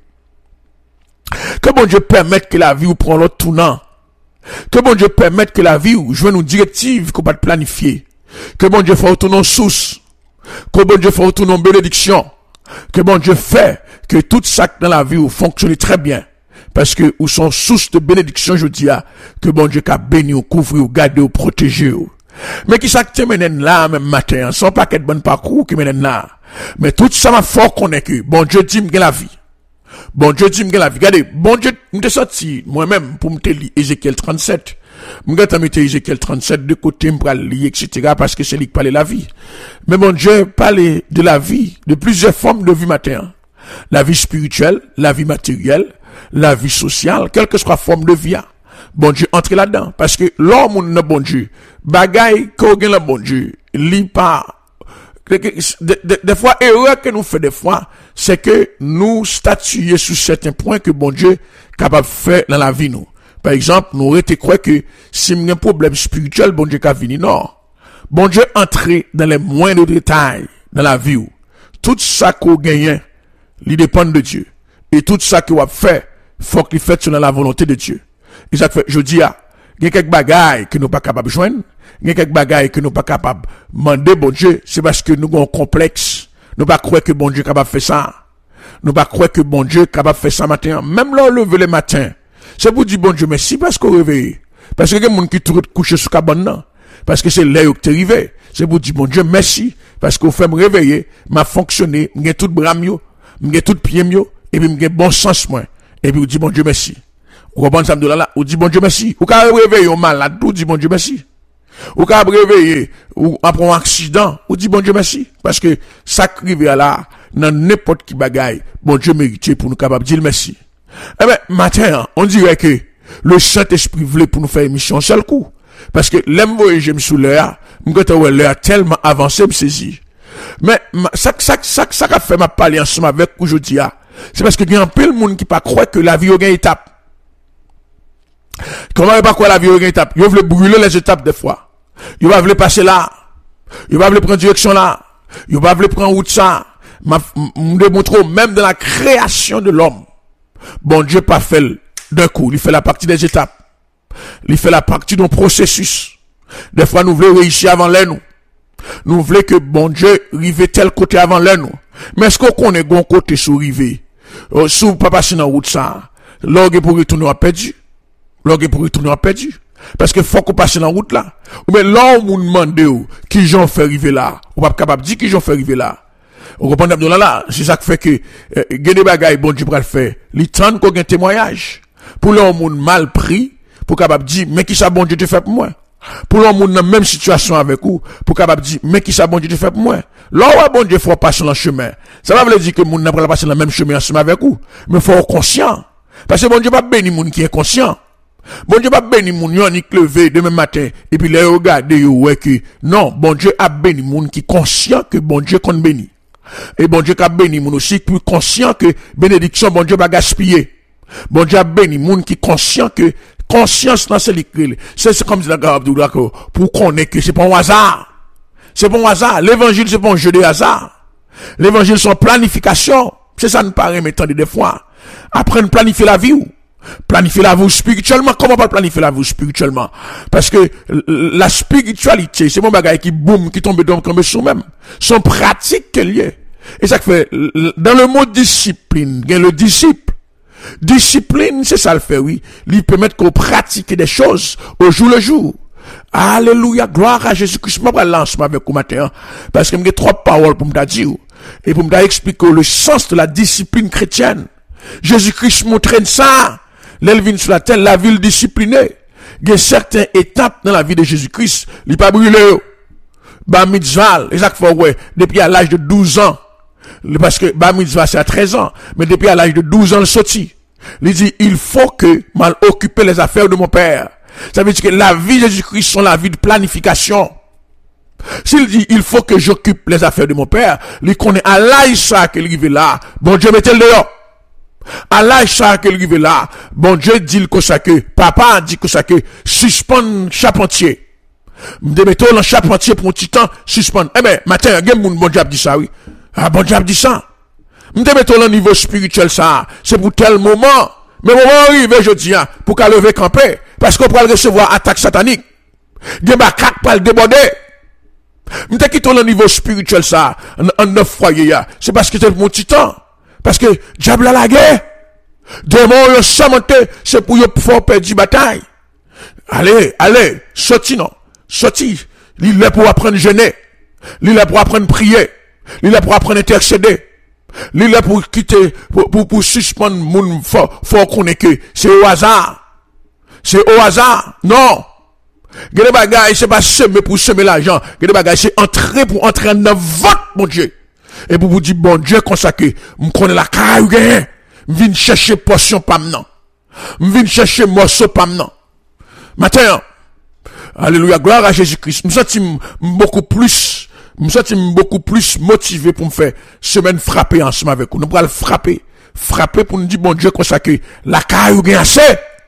S1: Que bon Dieu permette que la vie ou prend l'autre tournant. Que bon Dieu permette que la vie ou joue une directive qu'on pas planifier. Que bon Dieu fasse autour nos sources. Que bon Dieu fasse autour nos bénédictions. Que bon Dieu fait que tout ça dans la vie ou fonctionne très bien. Parce que ou sont source de bénédiction, je dis que bon Dieu qu'a béni ou couvrir ou garder ou protéger ou. Mais qui ça te mène là même matin, sans paquet de bon parcours qui mène là. Mais tout ça m'a fort connaît que bon Dieu dit me la vie. Bon Dieu dit me la vie. Regardez, bon Dieu me sorti moi-même pour me lire Ézéchiel 37. M'gata mettre Ézéchiel 37 de côté me lire etc. parce que c'est lui qui parle la vie. Mais bon Dieu parle de la vie, de plusieurs formes de vie matin. La vie spirituelle, la vie matérielle, la vie sociale, quelle que soit la forme de vie. Bon Dieu entre là-dedans parce que l'homme n'a bon Dieu bagaille qu'on gagne le bon Dieu lit pas des fois erreur que nous fait des fois c'est que nous statuer sur certains points que bon Dieu capable de faire dans la vie nous. Par exemple, nous était croire que si il y a un problème spirituel bon Dieu qu'a venir non. Bon Dieu entrer dans les moindres détails dans la vie ou. Tout ça qu'on gagne il dépend de Dieu et tout ça qu'on va faire faut qu'il fait selon la volonté de Dieu. Et ça fait, je dis, il y a quelques bagailles que nous pas capables de joindre, il y a quelques bagailles que nous pas capables de demander, bon Dieu, c'est parce que nous avons un complexe. Nous pas croire que bon Dieu est capable de faire ça. Nous pas croire que bon Dieu est capable de faire ça matin. Même là, lever le matin, C'est pour dire bon Dieu merci parce qu'on réveille. Parce que il y a des gens qui sont couchés sous cabane là. Parce que c'est là où tu es arrivé. C'est pour dire bon Dieu merci parce qu'on fait me réveiller, m'a fonctionné, m'ai tout bras mio, m'ai tout pied mio et puis m'ai bon sens moi. Et puis on dit bon Dieu merci. Ou comprenez ça là, on dit bon Dieu merci. Ou quand réveiller on malade, on dit bon Dieu merci. Ou quand réveiller ou après un accident, on dit bon Dieu merci parce que ça arrive là dans n'importe qui bagaille, bon Dieu mérite pour nous capable dire merci. Eh ben matin, on dirait que le Saint-Esprit voulait pour nous faire émission seul coup. Parce que l'aime voyager sous l'air, m'gote l'air tellement avancé me saisi. Mais ça a fait ma parler ensemble avec aujourd'hui, c'est parce que il y a un peu de monde qui pas croire que la vie a une étape. Comment il pas croire la vie a une étape? Il veut brûler les étapes des fois. Il va vouloir passer là. Il va vouloir prendre direction là. Il va vouloir prendre route ça. Me démontre même dans la création de l'homme. Bon Dieu pas fait d'un coup, il fait la partie des étapes. Il fait la partie d'un processus. Des fois, nous voulons réussir avant l'air, nous. Nous voulons que bon Dieu rive tel côté avant l'air, nous. Mais est-ce qu'on connaît bon côté sur rive? Si vous pas passer dans la route, ça, l'orgue pour retourner à perdu. L'orgue pour retourner à perdu. Parce que faut qu'on passe dans la route là. Mais là, on nous demande qui j'en fait arriver là. On pas capable de dire qui j'en fait arriver là. On comprend là, c'est ça qui fait que, des bagailles, bon Dieu, pour le faire. Il tente qu'on ait un témoignage. Pour l'homme mal pris, pour capable dire, mais qui ça bon Dieu te fait pour moi? Pour l'homme dans la même situation avec vous, pour capable dire, mais qui ça bon Dieu te fait pour moi? Là où bon Dieu faut passer dans le chemin. Ça va veut dire que moun n'a pas passer dans le même chemin ensemble avec vous. Mais faut être conscient. Parce que bon Dieu pas béni moun qui est conscient. Bon Dieu pas béni moun yon ni levé demain matin, et puis les regarder yo ouais que, non, bon Dieu a béni moun qui conscient que bon Dieu qu'on béni. Et bon Dieu a béni moun aussi plus conscient que bénédiction bon Dieu pas gaspiller. Bon Dieu a béni moun qui conscient que conscience dans c'est l'écrit. C'est comme dit la Garde d'accord pour connaître que c'est pas un hasard. C'est pas un hasard. L'évangile c'est pas un jeu de hasard. L'évangile c'est une planification. C'est ça nous paraît maintenant des fois. Apprendre à planifier la vie ou planifier la vie spirituellement. Comment pas planifier la vie spirituellement? Parce que la spiritualité, c'est mon bagage qui boum, qui tombe comme sur même. Son pratique qu'elle y est. Et ça fait, dans le mot discipline, il y a le disciple. Discipline, c'est ça le fait, oui. Il permet qu'on pratique des choses au jour le jour. Alléluia, gloire à Jésus-Christ. Je vais lancer avec vous matin, parce que j'ai trois paroles pour me dire, et pour me expliquer le sens de la discipline chrétienne. Jésus-Christ m'entraîne ça. L'elvin sur la terre, la ville disciplinée. Il y a certaines étapes dans la vie de Jésus-Christ. Il n'est pas brûlé. Bar mitzvah, exactement, ouais, depuis à l'âge de 12 ans. Parce que bar mitzvah c'est à 13 ans, mais depuis à l'âge de 12 ans, il sortit. Il dit, il faut que mal occuper les affaires de mon père. Ça veut dire que la vie de Jésus-Christ sont la vie de planification. S'il dit, il faut que j'occupe les affaires de mon père, il connaît à l'âge ça qu'il arrive là. Bon Dieu mettez le dehors. À l'âge ça qu'il arrive là. Bon Dieu dit que ça que, papa dit que ça que, suspend charpentier. Me mettons dans charpentier pour un petit temps, suspend. Eh ben, matin, il y a bon Dieu dit ça, oui. Ah, bon Dieu dit ça. Me mettons dans niveau spirituel ça. C'est pour tel moment. Mais moment arrive, je dis, pour qu'à lever camper. Parce qu'on pourra recevoir attaque satanique. Il y a ma craque pour le déborder. Me quittons le niveau spirituel ça, en 9 foyers, c'est parce que c'est mon petit temps. Parce que, diable a la guerre. Démon, le samanté, c'est pour y faire perdre bataille. Allez, sorti non. Sorti. Il est pour apprendre à jeûner. Il est pour apprendre à prier. Il est pour apprendre à intercéder. Il est pour quitter, pour suspendre mon faut qu'on ait que c'est au hasard. C'est au hasard. Non. Gade bagay, c'est pas semer pour semer l'argent. Gade bagay, c'est entrer pour entrer dans votre, mon Dieu. Et pour vous dire, bon Dieu, consacré, m'connais la carrière, m'vin chercher portion pas maintenant. M'vin chercher morceau pas maintenant. Matin, alléluia, gloire à Jésus-Christ. Me senti beaucoup plus motivé pour me faire semaine frapper ensemble avec vous. Nous allons frapper pour nous dire, bon Dieu, consacré, la carrière assez.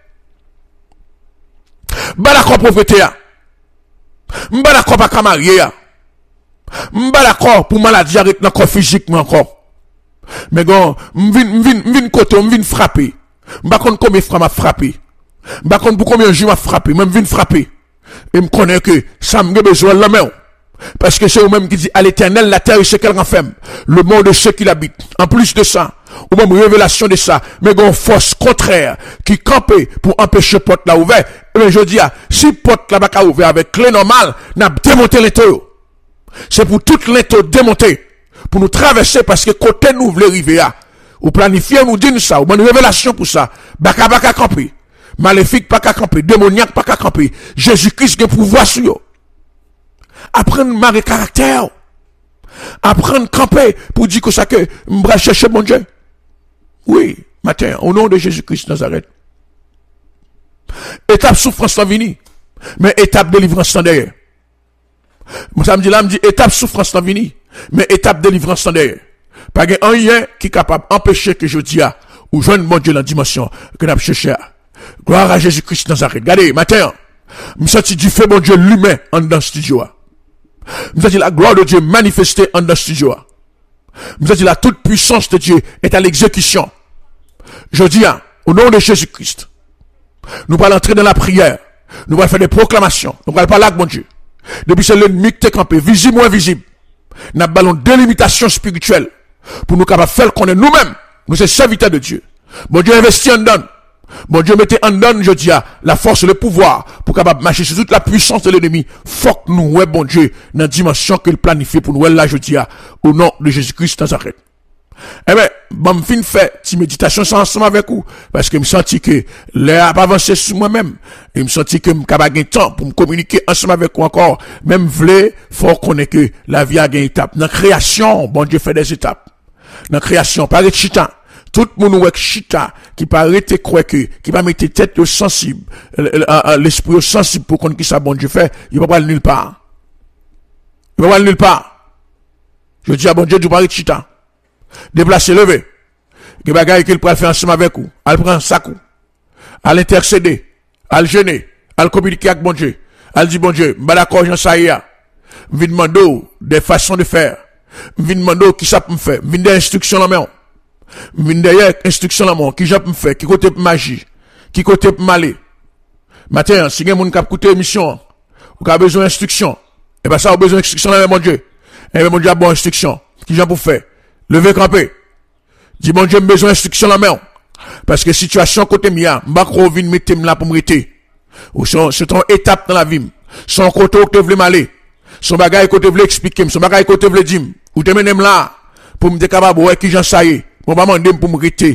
S1: M'ba d'accord pauvreté a. M'ba d'accord pas camarié a. M'ba d'accord pour maladie avec dans corps physique encore. Mais gon m'vin côté m'vin frapper. M'ba connait combien fois m'a frappé. M'ba connait pour combien jours m'a frappé, même m'vin frapper. Et me connaît que ça m'a besoin la main. Parce que c'est eux même qui dit à l'Éternel la terre et ce qu'elle renferme, le monde de ceux qui l'habitent. En plus de ça, ou même révélation de ça, mais une force contraire qui campait pour empêcher porte là ouvert. Mais je dis, si porte là pas ouvert avec clé normale, n'a démonté l'étau. C'est pour toute l'étau démonter, pour nous traverser parce que côté nous voulons arriver à, ou planifier nous dire ça, ou une révélation pour ça, baka camper. Maléfique pas qu'à camper, démoniaque pas qu'à camper. Jésus-Christ a pouvoir sur eux. Apprendre marrer caractère. Apprendre camper pour dire que ça que m'bra chercher mon Dieu. Oui, matin, au nom de Jésus-Christ Nazareth. Étape souffrance en vini, mais étape délivrance en derrière. Ça me dit là, me dit étape souffrance en vini, mais étape délivrance en derrière. Pas un rien qui est capable d'empêcher que je dis à, ou jeune mon Dieu dans la dimension que nous avons cherché. Gloire à Jésus-Christ Nazareth. Regardez, matin, je me sens du feu, mon Dieu, l'humain, en dans le studio. Je me sens la gloire de Dieu manifestée en dans le studio. Je me sens la toute puissance de Dieu est à l'exécution. Je dis, au nom de Jésus-Christ, nous allons entrer dans la prière. Nous allons faire des proclamations. Nous allons parler avec mon Dieu. Depuis c'est l'ennemi qui est campé, visible ou invisible. Nous avons une délimitation spirituelle pour nous capables de faire qu'on est nous-mêmes. Nous sommes serviteurs de Dieu. Mon Dieu investit en donne. Mon Dieu mettez en donne, je dis, la force et le pouvoir pour capable marcher sur toute la puissance de l'ennemi. Faut que nous, ouais, bon Dieu, dans la dimension qu'il planifie pour nous, là, je dis, au nom de Jésus-Christ Nazareth. Eh ben, bon, fin fait, si méditation c'est ensemble avec vous, parce que me senti que l'air a pas avancé sur moi-même, et me senti que me capable gagner temps pour me communiquer ensemble avec vous encore, même vle, faut qu'on ait que la vie a gagné étape. Dans la création, bon Dieu fait des étapes. Dans la création, pas de chita. Tout le monde avec chita, qui paraît croire que, qui va mettre tête sensible, l'esprit sensible pour qu'on qui ça bon Dieu fait, il va pas aller nulle part. Il va pas aller nulle part. Je dis à bon Dieu, tu parles de chita. Déplacer, lever. Que bagaille qu'il pourra faire ensemble avec vous. Elle prend sa coup. Elle intercéder. Elle gêner. Elle communiquer avec bon Dieu. Elle dit bon Dieu, m'ba d'accord, j'en sais ya. M'vin demander des façons de faire. M'vin demander qui ça peut me faire. M'vin des instructions dans main. M'vin des instructions dans main. Qui ça peut me faire. Qui côté pour magie. Qui côté pour m'aller. Matin, si y'a moun k'ap koute émission, ou k'a besoin d'instructions, et ben ça a besoin d'instructions dans main, mon Dieu. Et ben mon Dieu a bon instruction. Qui j'en pour faire? Levez camper. Dis bon Dieu, besoin d'instruction la main. Parce que situation côté mia, m'ba kro vin mettre là pour m'rete. Ou c'est ton étape dans la vie. Son côté où te vle m'aller. Son bagay côté vle expliquer, son bagay côté vle dire. Ou te menem là pour me capable ouais qui j'en sais. Bon pas demander pour m'rete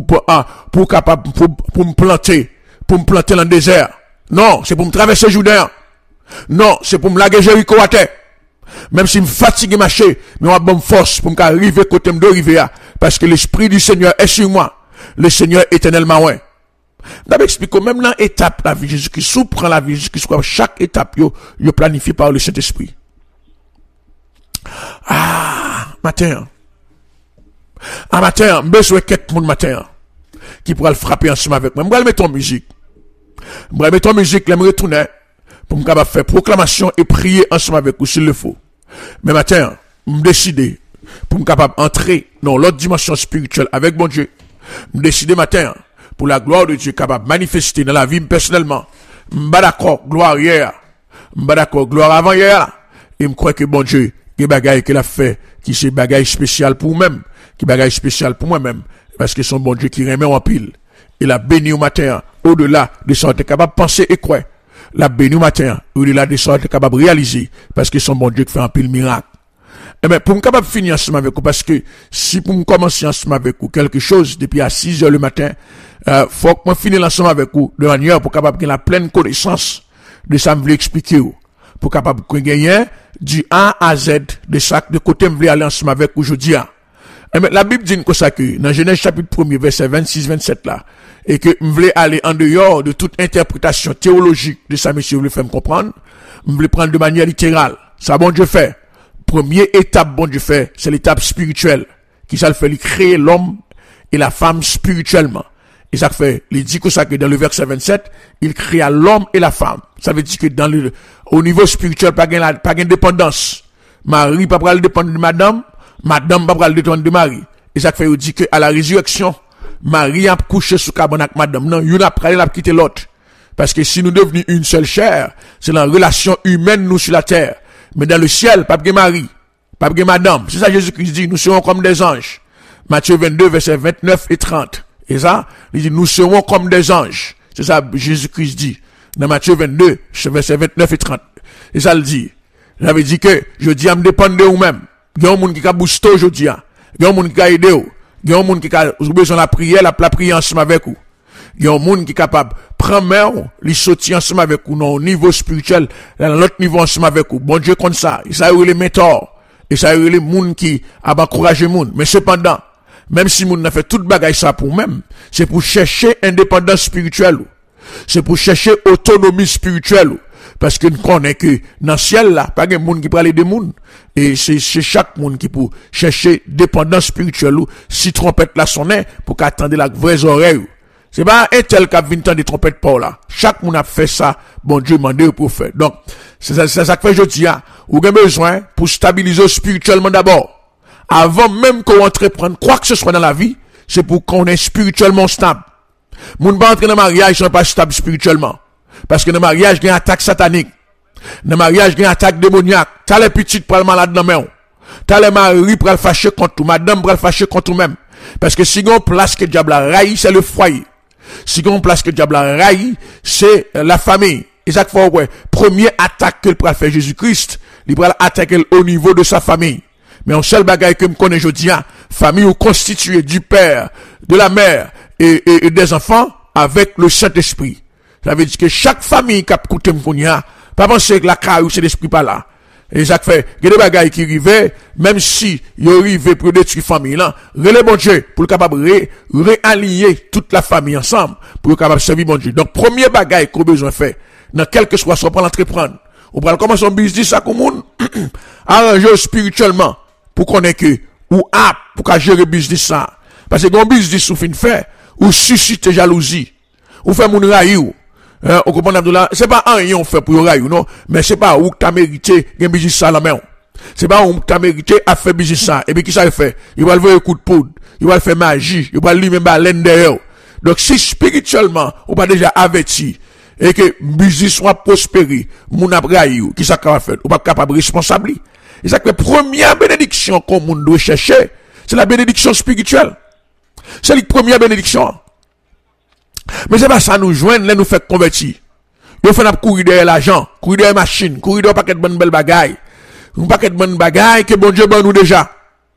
S1: pour capable pour me planter dans le désert. Non, c'est pour me traverser Jourdain. Non, c'est pour me laguer Jéricho à terre. Même si je me fatigue marcher, mais on a bonne force pour m'arriver côté de rivière. Parce que l'esprit du Seigneur est sur moi. Le Seigneur est éternellement ouais. D'abord explique même dans l'étape la vie Jésus-Christ, sous prend la vie Jésus-Christ, chaque étape yo planifié par le Saint-Esprit. Matin. Matin, besoin quelques monde matin qui pourra le frapper ensemble avec moi. Je vais mettre en musique. Je vais mettre en musique, je vais retourner pour me capable faire proclamation et prier ensemble avec vous s'il le faut. Mais matin, me décider pour me capable entrer dans l'autre dimension spirituelle avec mon Dieu. Me décider matin pour la gloire de Dieu capable manifester dans la vie personnellement. M'ba d'accord gloire hier, m'ba d'accord gloire avant hier. Et me crois que bon Dieu, que bagaille qu'il a fait, qui c'est bagaille spécial pour moi-même, qui bagaille spécial pour moi-même, parce que son bon Dieu qui remet en pile. Il a béni au matin, au-delà de ce qu'il est capable de penser et croire. La béni au matin, au-delà de ce qu'il est capable de réaliser, parce que son bon Dieu qui fait un pile miracle. Eh bien, pour me capable de finir ensemble avec vous, parce que si pour me commencer ensemble avec vous quelque chose depuis à 6 heures le matin, faut que moi finisse ensemble avec vous de manière pour capable de la pleine connaissance de ça me voulait expliquer vous. Pour capable de gagner du A à Z de chaque de côté me voulait aller ensemble avec vous aujourd'hui. Eh bien, la Bible dit que ça que dans Genèse chapitre 1er verset 26-27 là, et que me voulait aller en dehors de toute interprétation théologique de ça monsieur voulait faire me comprendre, me voulait prendre de manière littérale. Ça bon Dieu fait. Première étape, bon Dieu fait, c'est l'étape spirituelle. Qui ça le fait, il crée l'homme et la femme spirituellement. Et ça fait, il dit que ça que dans le verset 27, il créa l'homme et la femme. Ça veut dire que au niveau spirituel, pas de dépendance. Marie pas le dépendre de madame pas le dépendre de Marie. Et ça fait, il dit que à la résurrection, Marie a couché sous cabane avec madame. Non, une après, elle a quitté l'autre. Parce que si nous devenons une seule chair, c'est la relation humaine, nous, sur la terre. Mais dans le ciel, pas de Marie, pas de madame. C'est ça Jésus-Christ dit, nous serons comme des anges. Matthieu 22, versets 29 et 30. Et ça, il dit, nous serons comme des anges. C'est ça, Jésus-Christ dit. Dans Matthieu 22, versets 29 et 30. Et ça le dit. J'avais dit que, je dis à me dépendre de vous-même. Il y a un monde qui a boosté aujourd'hui. Il y a un monde qui a aidé vous. Il y a un monde qui a besoin de la prière, la prière ensemble avec vous. Il y a un monde qui est capable de prendre main, les sortir ensemble avec vous, non, au niveau spirituel, dans l'autre niveau ensemble avec vous. Bon Dieu, comme ça. Et ça, il y a les mentors. Et ça, il y a les monde qui a encouragé monde. Mais cependant, même si moun n'a fait toute bagaille ça pour même, c'est pour chercher indépendance spirituelle. C'est pour chercher autonomie spirituelle. Parce que nous connaissons que dans le ciel là, pas de monde qui parle de monde. Et c'est chaque monde qui pour chercher dépendance spirituelle. Si trompette là sonne, pour qu'attendre la vraie oreille. C'est pas un tel qui a vu des trompettes pour là. Chaque monde a fait ça, bon Dieu mandé pour faire. Donc, c'est ça que je dis, vous avez besoin pour stabiliser spirituellement d'abord. Avant même qu'on entreprenne quoi que ce soit dans la vie, c'est pour qu'on est spirituellement stable. Moun pas entrer dans le mariage, ils sont pas stables spirituellement. Parce que dans le mariage, il y a une attaque satanique. Dans le mariage, il y a une attaque démoniaque. T'as les petites pour le malade dans la main. T'as les maris pour le fâcher contre tout. Madame pour le fâcher contre tout-même. Parce que si on place que le diable a raï, c'est le foyer. Si on place que le diable a raï, c'est la famille. Et ça fait, ouais, première attaque que le peut faire Jésus-Christ, il peut attaquer au niveau de sa famille. Mais un seul bagage que me connais aujourd'hui, famille constituée du père, de la mère et des enfants avec le Saint-Esprit. Ça veut dire que chaque famille qui a écouté me pas penser que la carrière c'est l'esprit pas là. Et ça fait, il y a des bagages qui arrivent, même si ils arrivent pour détruire la famille là, relais bon Dieu, pour le capable réaligner toute la famille ensemble, pour le capable servir bon Dieu. Donc, premier bagage qu'on a besoin de faire, dans quel que soit son plan d'entreprendre, on va commencer son business à commun, arranger spirituellement, pour qu'on ait que, ou apte, pour qu'à gérer business ça. Parce que quand business ou fin fait, ou suscite jalousie, ou fait mon raïou, on comprend Abdullah, c'est pas un yon fait pour raïou, non, mais c'est pas où t'as mérité, un business ça la main. C'est pas où t'as mérité à faire business ça. Et puis qui ça fait? Il va le voir un coup de poudre, il va le faire magie, il va lui même baleine derrière. Donc si spirituellement, on va déjà averti, et que business soit prospéré, mon abraïou, qui ça va faire? On va capable responsable. Et ça que la première bénédiction qu'on doit chercher, c'est la bénédiction spirituelle. C'est la première bénédiction. Mais c'est pas ça nous joindre, là nous fait convertir. Nous faisons courir derrière l'argent, courir derrière machine, courir derrière un paquet de bonnes belles bagailles. Un paquet de bonnes bagailles que bon Dieu ban nous déjà.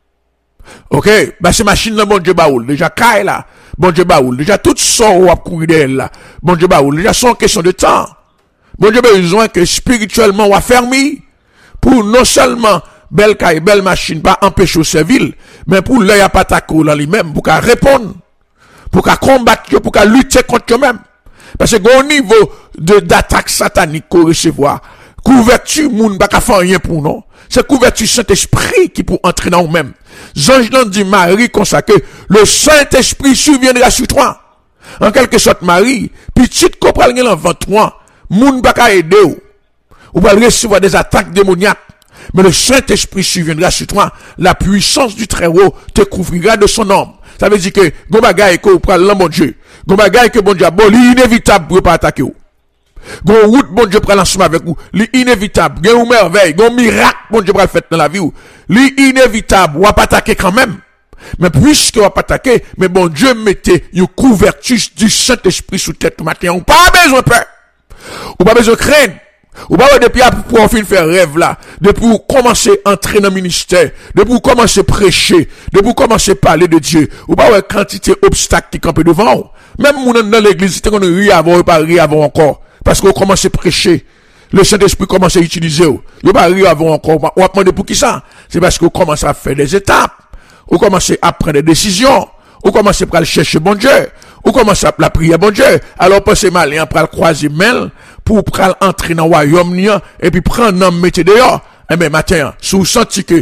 S1: Ok? Bah, c'est machine là, bon Dieu baoul. Déjà, caille là, bon Dieu baoul. Déjà, tout ça, on va courir derrière là. Bon Dieu baoul. Déjà, c'est une question de temps. Bon Dieu besoin que spirituellement, on va fermer. Pour non seulement belle caille, belle machine, pas empêcher au servile, mais pour l'œil à patako là lui-même, pour qu'à répondre, pour qu'à combattre, pour qu'à lutter contre eux-mêmes. Parce que au niveau d'attaque satanique qu'on recevoir, couverture moun pas qu'à faire rien pour nous. C'est couverture Saint-Esprit qui pour entrer dans nous-mêmes. Zange nan dit Marie comme ça que le Saint-Esprit surviendra sur toi. En quelque sorte Marie, petite qu'on pral gen l'envant toi, moun pas qu'à aider ou va recevoir des attaques démoniaques. Mais le Saint-Esprit surviendra sur toi. La puissance du Très-Haut te couvrira de son nom. Ça veut dire que, gon bagay que vous prenez là, mon Dieu. Gon bagay que bon Dieu, bon, l'inévitable pour pas attaquer vous. Gon route, bon Dieu, prend l'ensemble avec vous. L'inévitable. Gon merveille, gon miracle, bon Dieu, prend fait dans la vie ou. L'inévitable, ou pas attaquer quand même. Mais puisque vous pas attaquer, mais bon Dieu, mettez une couverture du Saint-Esprit sous tête tout matin. Ou pas besoin de peur. Ou pas besoin de craindre. Ou pas depuis pour faire rêve là, depuis vous commencer à entrer dans le ministère, depuis vous commencer à prêcher, depuis vous commencer à parler de Dieu, ou pas une quantité d'obstacles qui campent devant vous. Même dans l'église, c'est qu'on rit avant, ou pas rire avant encore. Parce qu'on commence à prêcher. Le Saint-Esprit commence à utiliser. Ou pas rire avant encore. On va demander pour qui ça? C'est parce qu'on commence à faire des étapes. On commence à prendre des décisions. On commence à aller chercher bon Dieu. On commence à la prier bon Dieu. Alors, pensez malin, pour le croiser mail, pour entrer dans le royaume, et puis prendre un métier dehors. Eh bien, matin, si vous sentez que,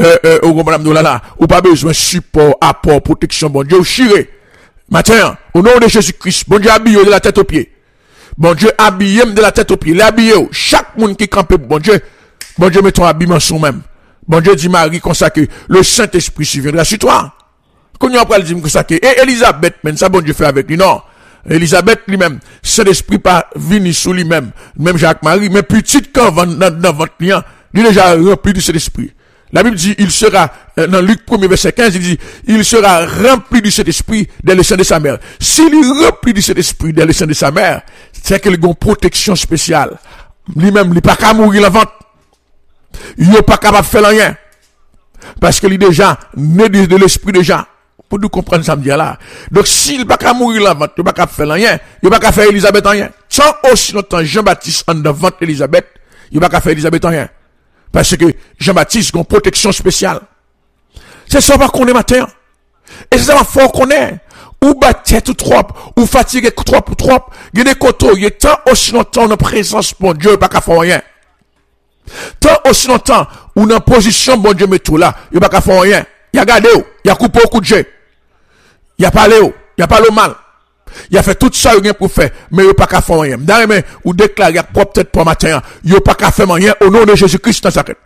S1: ou pas besoin de support, apport, protection, bon Dieu, ou chiré. Matin, au nom de Jésus-Christ, bon Dieu habille de la tête aux pieds. Bon Dieu habille de la tête aux pieds. L'habille, chaque monde qui campe, bon Dieu met ton habillement sur même. Bon Dieu dit Marie, comme ça que le Saint-Esprit surviendra sur toi. Quand on va dire comme ça que, et Elisabeth, mais ça bon Dieu fait avec lui, non. Elisabeth lui-même, Saint-Esprit pas venu sous lui-même, même Jacques-Marie, mais petite quand dans votre client, il est déjà rempli de Saint-Esprit. La Bible dit, il sera, dans Luc 1er verset 15, il dit, il sera rempli du Saint-Esprit dès le sein de sa mère. S'il est rempli du Saint-Esprit dès le sein de sa mère, c'est qu'il a une protection spéciale. Lui-même, il n'est pas qu'à mourir la vente. Il n'est pas capable de faire rien. Parce qu'il est déjà né de l'esprit déjà. Pour nous comprendre ça me dit là. Donc, s'il n'est pas qu'à mourir la vente, il n'est pas capable de faire rien. Il n'est pas capable de faire Élisabeth rien. Tant aussi longtemps Jean-Baptiste en devant Élisabeth, il n'est pas capable de faire Élisabeth rien. Parce que Jean-Baptiste a une protection spéciale. C'est ça qu'on est matin. Et c'est ça qu'on est. Ou battre tout trop, ou fatigué trop. Il y a des côtés, il y a tant aussi longtemps en présence, bon Dieu, il n'y a pas qu'à faire rien. Tant aussi longtemps, ou dans position, bon Dieu, met tout là, il n'y a pas qu'à faire rien. Il y a gardé, il y a coupé au coup de jeu. Il y a parlé, il y a parlé mal. Il a fait tout ça, il pour faire, mais il n'y a pas qu'à faire rien. D'ailleurs, ou déclarer propre tête pour matin, il n'y a pas qu'à faire rien au nom de Jésus-Christ dans sa tête.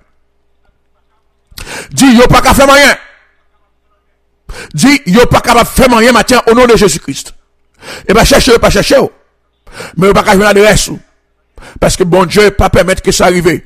S1: Dis, il n'y a pas qu'à faire rien. Dis, il n'y a pas qu'à faire rien matin au nom de Jésus-Christ. Et bien, cherchez, pas chercher. Mais il n'y a pas qu'à faire l'adresse. Parce que bon Dieu ne pas permettre que ça arrive.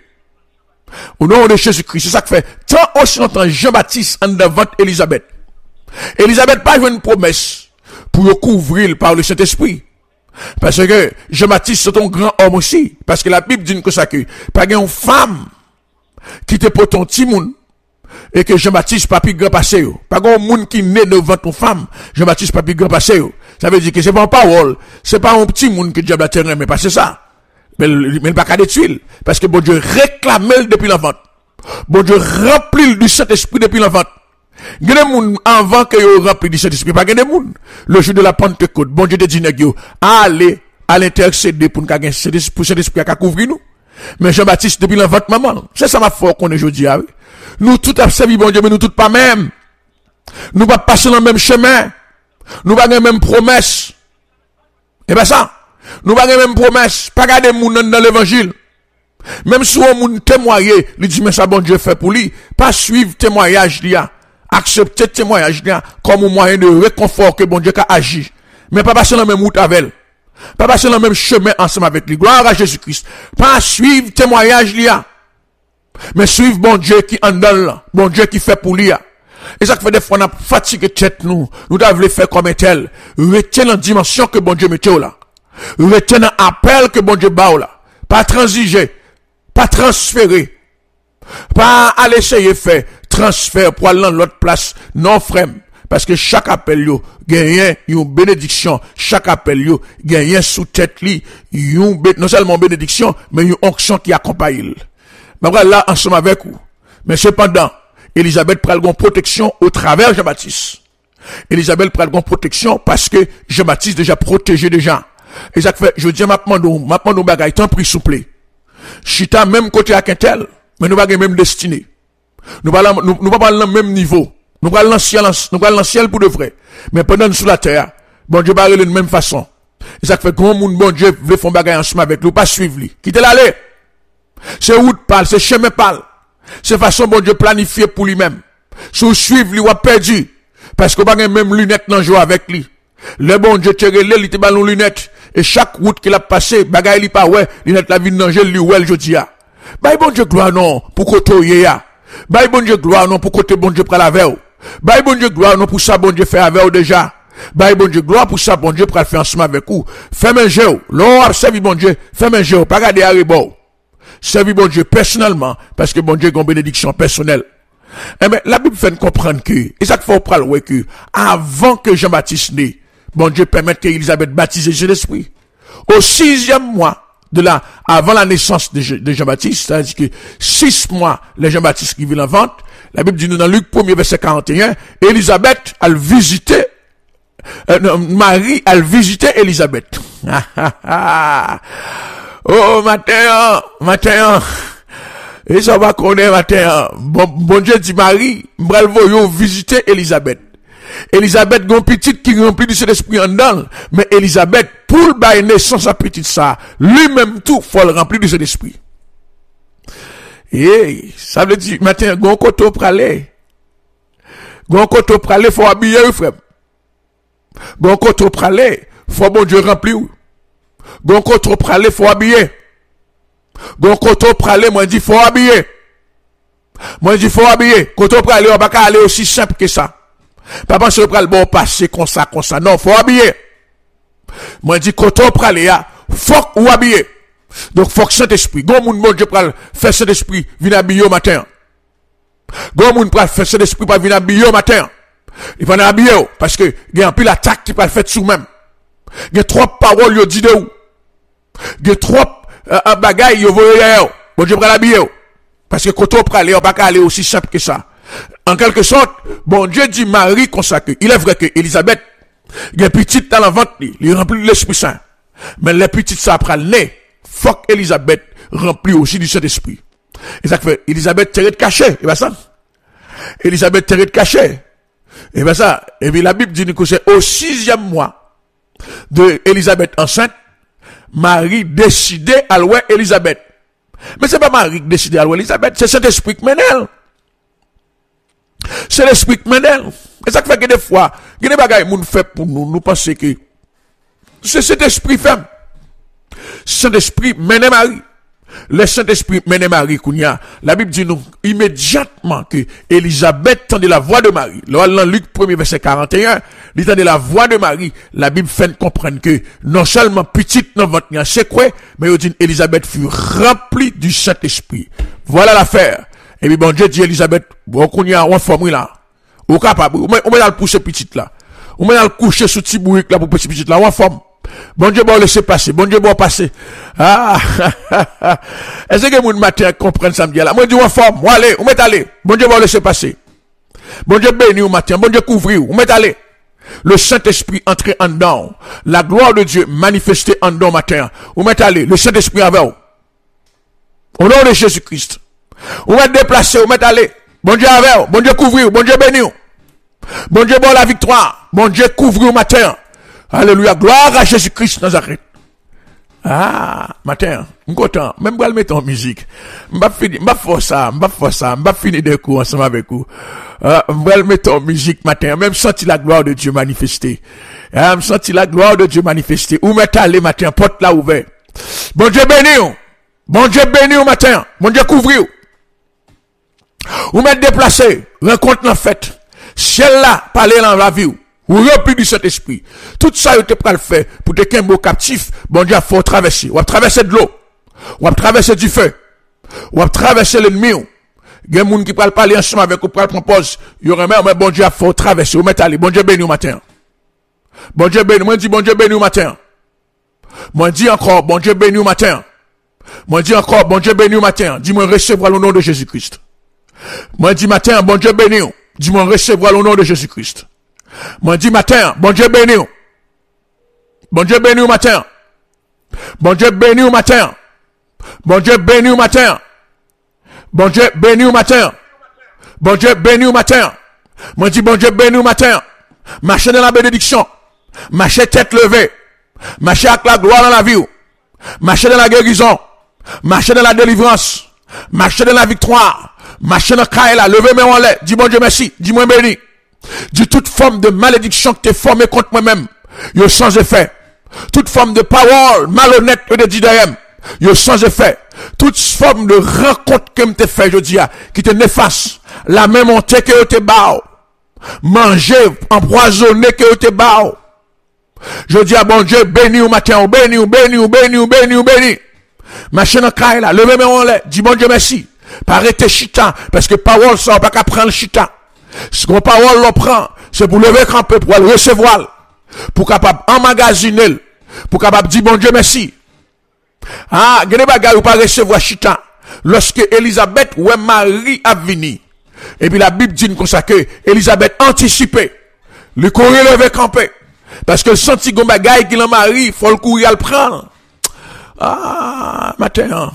S1: Au nom de Jésus-Christ, c'est ça que fait. Tant aussi longtemps, Jean-Baptiste en devant Élisabeth. Élisabeth pas joué une promesse pour le couvrir par le Saint-Esprit. Parce que Jean-Baptiste c'est un grand homme aussi. Parce que la Bible dit que ça que, pas une femme qui te pour ton petit monde, et que Jean-Baptiste pas plus grand passé. Pas un monde qui naît devant ton femme, Jean-Baptiste pas plus grand passé. Ça veut dire que c'est pas une parole, c'est pas un petit monde qui diable la terre, mais pas c'est ça. Mais pas qu'à des tuiles. Parce que bon Dieu réclame depuis l'enfant. Bon Dieu remplit du Saint-Esprit depuis l'enfant. Il y a des gens avant que vous rempli du Saint-Esprit, pas des gens. Le jour de la Pentecôte, bon Dieu te dit, allez à l'intercéder pour que Saint-Esprit à couvrir nous. Mais Jean-Baptiste, depuis l'enfant maman, c'est ça ma foi qu'on est aujourd'hui. Nous tous avons servi bon Dieu, mais nous tous pas même. Nous pas passer dans le même chemin. Nous pas la même promesse. Et bien ça, nous pas la même promesse. Pas garder moun dans l'évangile. Même si on moun témoigner, lui dit, mais ça bon Dieu fait pour lui. Pas suivre témoignage là. Accepter témoignage là comme un moyen de réconfort que bon Dieu a agi. Mais pas passer dans le même route avec elle. Pas passer dans le même chemin ensemble avec lui. Gloire à Jésus-Christ. Pas suivre témoignage là. Mais suivre bon Dieu qui en donne là. Bon Dieu qui fait pour lui. Et ça fait des fois on a fatigué tête nous. Nous devons faire comme un tel. Retenez la dimension que bon Dieu mettez là. Retenez l'appel que bon Dieu bat là. Pas transiger. Pas transférer. Pas aller essayer de faire transfert pour aller dans l'autre place. Non, frère. Parce que chaque appel, yo, gagne une bénédiction. Chaque appel, yo, gagne sous tête li, non seulement bénédiction, mais une onction qui accompagne. Mais voilà, là, ensemble avec vous. Mais cependant, Élisabeth prend une protection au travers de Jean-Baptiste. Élisabeth prend une protection parce que Jean-Baptiste déjà protégé déjà. Et ça fait, je dis, maintenant, bagaille, tant pris souple. Chita même côté à Quintel, mais nous pas la même destinée. Nous pas le même niveau. Nous pas dans le ciel pour de vrai. Mais pendant sous la terre, bon Dieu pas de la même façon. Et ça fait grand monde bon Dieu veut faire bagaille ensemble avec nous, pas suivre lui. Quittez l'aller. C'est route parle, c'est chemin parle. C'est façon bon Dieu planifié pour lui-même. Si vous suivez lui, vous avez perdu. Parce que vous n'avez même lunettes dans le jour avec lui. Le bon Dieu te relève, il te ballon lunettes. Et chaque route qu'il a passé, bagaille li pas ouais, lunettes la vie d'angel lui ouais, je dis. Bah bon Dieu gloire non, pour côté ya. Bah bon Dieu gloire non, pour côté bon Dieu pour la veille. Bah bon Dieu gloire non, pour ça bon Dieu fait avec déjà. Bah bon Dieu gloire pour ça bon Dieu pour faire ensemble avec vous. Fais un jeu. L'on servi bon Dieu, fais un jeu, pas garder à rebord. Servi bon Dieu personnellement, parce que bon Dieu a une bénédiction personnelle. Eh bien, la Bible fait comprendre que, et ça qu'il faut prendre ouais que, avant que Jean-Baptiste naît, bon Dieu permet qu'Élisabeth baptise Jésus l'Esprit. Au 6e mois avant la naissance de Jean-Baptiste, c'est-à-dire que 6 mois, les Jean-Baptiste qui vit en vente, la Bible dit nous dans Luc 1er verset 41, Élisabeth a visité, Marie a visité Élisabeth. Oh, matin, et ça va connaître matin. Bon Dieu dit Marie, m'bral voyo visiter Élisabeth. Élisabeth gon petite qui remplit du Saint-Esprit en dedans, mais Élisabeth pour le bailler naissance à petite ça, lui-même tout faut le remplir du Saint-Esprit. Et ça veut dire matin gon koto pralé. Gon koto pralé faut habiller frère. Gon koto pralé faut bon Dieu remplir. Gon koto pralé faut habiller. Gon koto pralé moi dit faut habiller. Moi, je dis, faut habiller. Quand on peut aller, on va pas aller aussi simple que ça. Pas penser qu'on le bon passer comme ça. Non, faut habiller. Moi, je dis, quand on peut aller, faut ou habiller. Donc, faut que Saint-Esprit, gon moun bon Dieu pral faire Saint-Esprit, vin habiller au matin. Gon moun pral faire Saint-Esprit, pas vin habiller au matin. Il va habiller, parce que, il y a un peu l'attaque qui pral faire sur même. Il y a trop paroles, yo dit de ou. Il y a trop, bagaille, yo voye, bon Dieu pral habiller. Parce que quand on peut aller, on va pas aller aussi simple que ça. En quelque sorte, bon Dieu dit Marie consacrée. Il est vrai que Elisabeth, il y a petite dans la ventre, il est rempli de l'Esprit Saint. Mais les petites ça pral né. Faut qu'Elisabeth remplit aussi du Saint-Esprit. Et ça fait, Elisabeth terre de cachet. Et bien ça. Elisabeth terre de cachet. Et bien ça. Et bien la Bible dit que c'est au 6e mois de Elisabeth enceinte, Marie décidait à louer Elisabeth. Mais c'est pas Marie qui décidait à louer Elisabeth, c'est Saint-Esprit qui mène elle. C'est l'Esprit qui mène elle. Et ça fait que des fois, il y a des bagailles que nous fait pour nous penser que c'est cet esprit femme. Saint-Esprit mène Marie. Le Saint-Esprit mène Marie, Kounia. La Bible dit nous immédiatement que Elisabeth tendait la voix de Marie. Dans Luc 1er verset 41, il tendait la voix de Marie. La Bible fait comprendre que non seulement petite dans votre c'est quoi, mais il dit Elisabeth fut remplie du Saint-Esprit. Voilà l'affaire. Et puis bon Dieu dit Elisabeth, bon Kounia, on forme là. Ou capable, on met dans le pousser petite là. On met dans le coucher sous petit bourrique là pour pousser petite là, on forme. Bon Dieu, bon, laissez passer. Bon Dieu, bon, passer. Ah, est-ce que mon matin comprenne ça me dit là? Moi, je dis, on forme, on allez, on met aller. Bon Dieu, bon, laissez passer. Bon Dieu, béni au matin. Bon Dieu, couvrir, on met aller. Le Saint-Esprit entré en dedans. La gloire de Dieu manifestée en dedans matin. On met aller. Le Saint-Esprit avec vous. Au nom de Jésus-Christ. On met déplacer, on met aller. Bon Dieu avec vous. Bon Dieu, couvrir, bon Dieu, béni. Bon Dieu, bon, la victoire. Bon Dieu, couvrir au matin. Alléluia, gloire à Jésus-Christ Nazareth. Ah, matin, m'content, même pour le mettre en musique. M'pa finir de cours ensemble avec vous. M'pa le mettre en musique matin, même senti la gloire de Dieu manifester. Me senti la gloire de Dieu manifester. Ou mettre aller matin, porte là ouvert. Bon Dieu béni. Bon Dieu béni au matin. Bon Dieu couvrir. Ou mettre déplacé, rencontre en fête. Ciel là, parler dans la vie. Ou rempli du Saint-Esprit. Tout ça, vous pas le faire pour te qu'un mot captif. Bon Dieu, faut traverser. Ou traverser de l'eau. Ou traverser du feu. Ou traverser l'ennemi. Il y a des gens qui parlent parler ensemble avec vous, pour propose. Il y aura même, mais bon Dieu, faut traverser. Ou mettre aller. Bon Dieu béni au matin. Bon Dieu béni. Moi, dis bon Dieu béni au matin. Moi, dis encore, bon Dieu béni au matin. Moi, dis encore, bon Dieu béni au matin. Dis-moi recevoir le nom de Jésus-Christ. Moi, dis matin, bon Dieu béni. Dis-moi recevoir le nom de Jésus-Christ. Moi dis matin, bon Dieu béni. Bon Dieu béni au matin. Bon Dieu béni au matin. Bon Dieu béni au matin. Bon Dieu béni au matin. Bon Dieu béni au matin. Moi dis bon Dieu béni au matin. Marchez dans la bénédiction. Marchez tête levée. Marchez avec la gloire dans la vie. Marchez dans la guérison. Marchez dans la délivrance. Marchez dans la victoire. Marchez dans Kaila. Levez mes en l'air. Dis bon Dieu merci. Dis-moi béni. Dis toute forme de malédiction que tu es formée contre moi-même, yo sans effet. Toute forme de parole malhonnête que tu dis d'ailleurs, yo sans effet. Toute forme de rencontre que tu fait, je dis, qui te néfaste. La même montée que tu te bao. Manger, empoisonné que tu te bao. Je dis à bon Dieu, béni au matin, béni. Machin en caille là, levez mes en l'air, dis bon Dieu merci. Arrêtez chita, parce que parole ça, on pas qu'à prendre le chita. Ce qu'on parole l'on prend, c'est pour lever camper, pour le recevoir, pour capable emmagasiner, pour capable dire bon Dieu merci. Ah, gade bagay ou pas recevoir chita. Lorsque Elisabeth ou Marie a venu, et puis la Bible dit comme ça que Elisabeth anticipait, le courir lever camper, parce que le senti gon bagay qui l'en Marie, faut le courir à le prendre. Matin,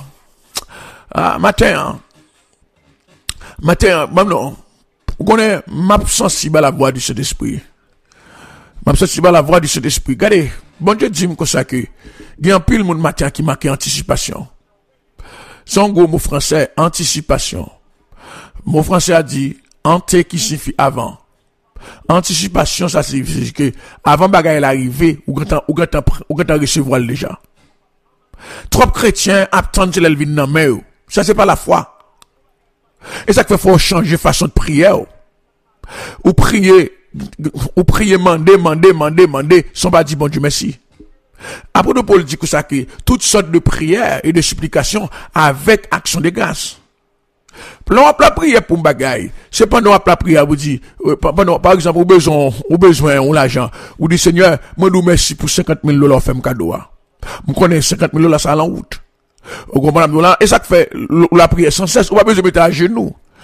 S1: non. Vous connaissez, m'a sensible à la voix du Saint-Esprit. M'a sensible à la voix du Saint-Esprit. Regardez, bon Dieu dit comme ça que, il y a un pile monde matin qui marque anticipation. Son gros mot français, anticipation. Mot français a dit, ante qui signifie avant. Anticipation, ça signifie que, avant bagaille l'arrivée, ou quand recevoir déjà. Trop chrétiens attendent que l'elvin nan mais ça c'est pas la foi. Et ça fait faut changer façon de prière. Ou prier, mander, sans pas dire bon Dieu merci. Après de Paul dit que ça que toutes sortes de prières et de supplications avec action de grâce. Pendant la prière pour bagaille, c'est pendant la prière vous dit par exemple au besoin on l'argent, ou dit Seigneur, moi nous merci pour 50 000 $ fait cadeau. Vous connaissez 50 000 $ ça en route. Vous comprenez là et ça fait la prière sans cesse, on pas besoin de mettre à genoux.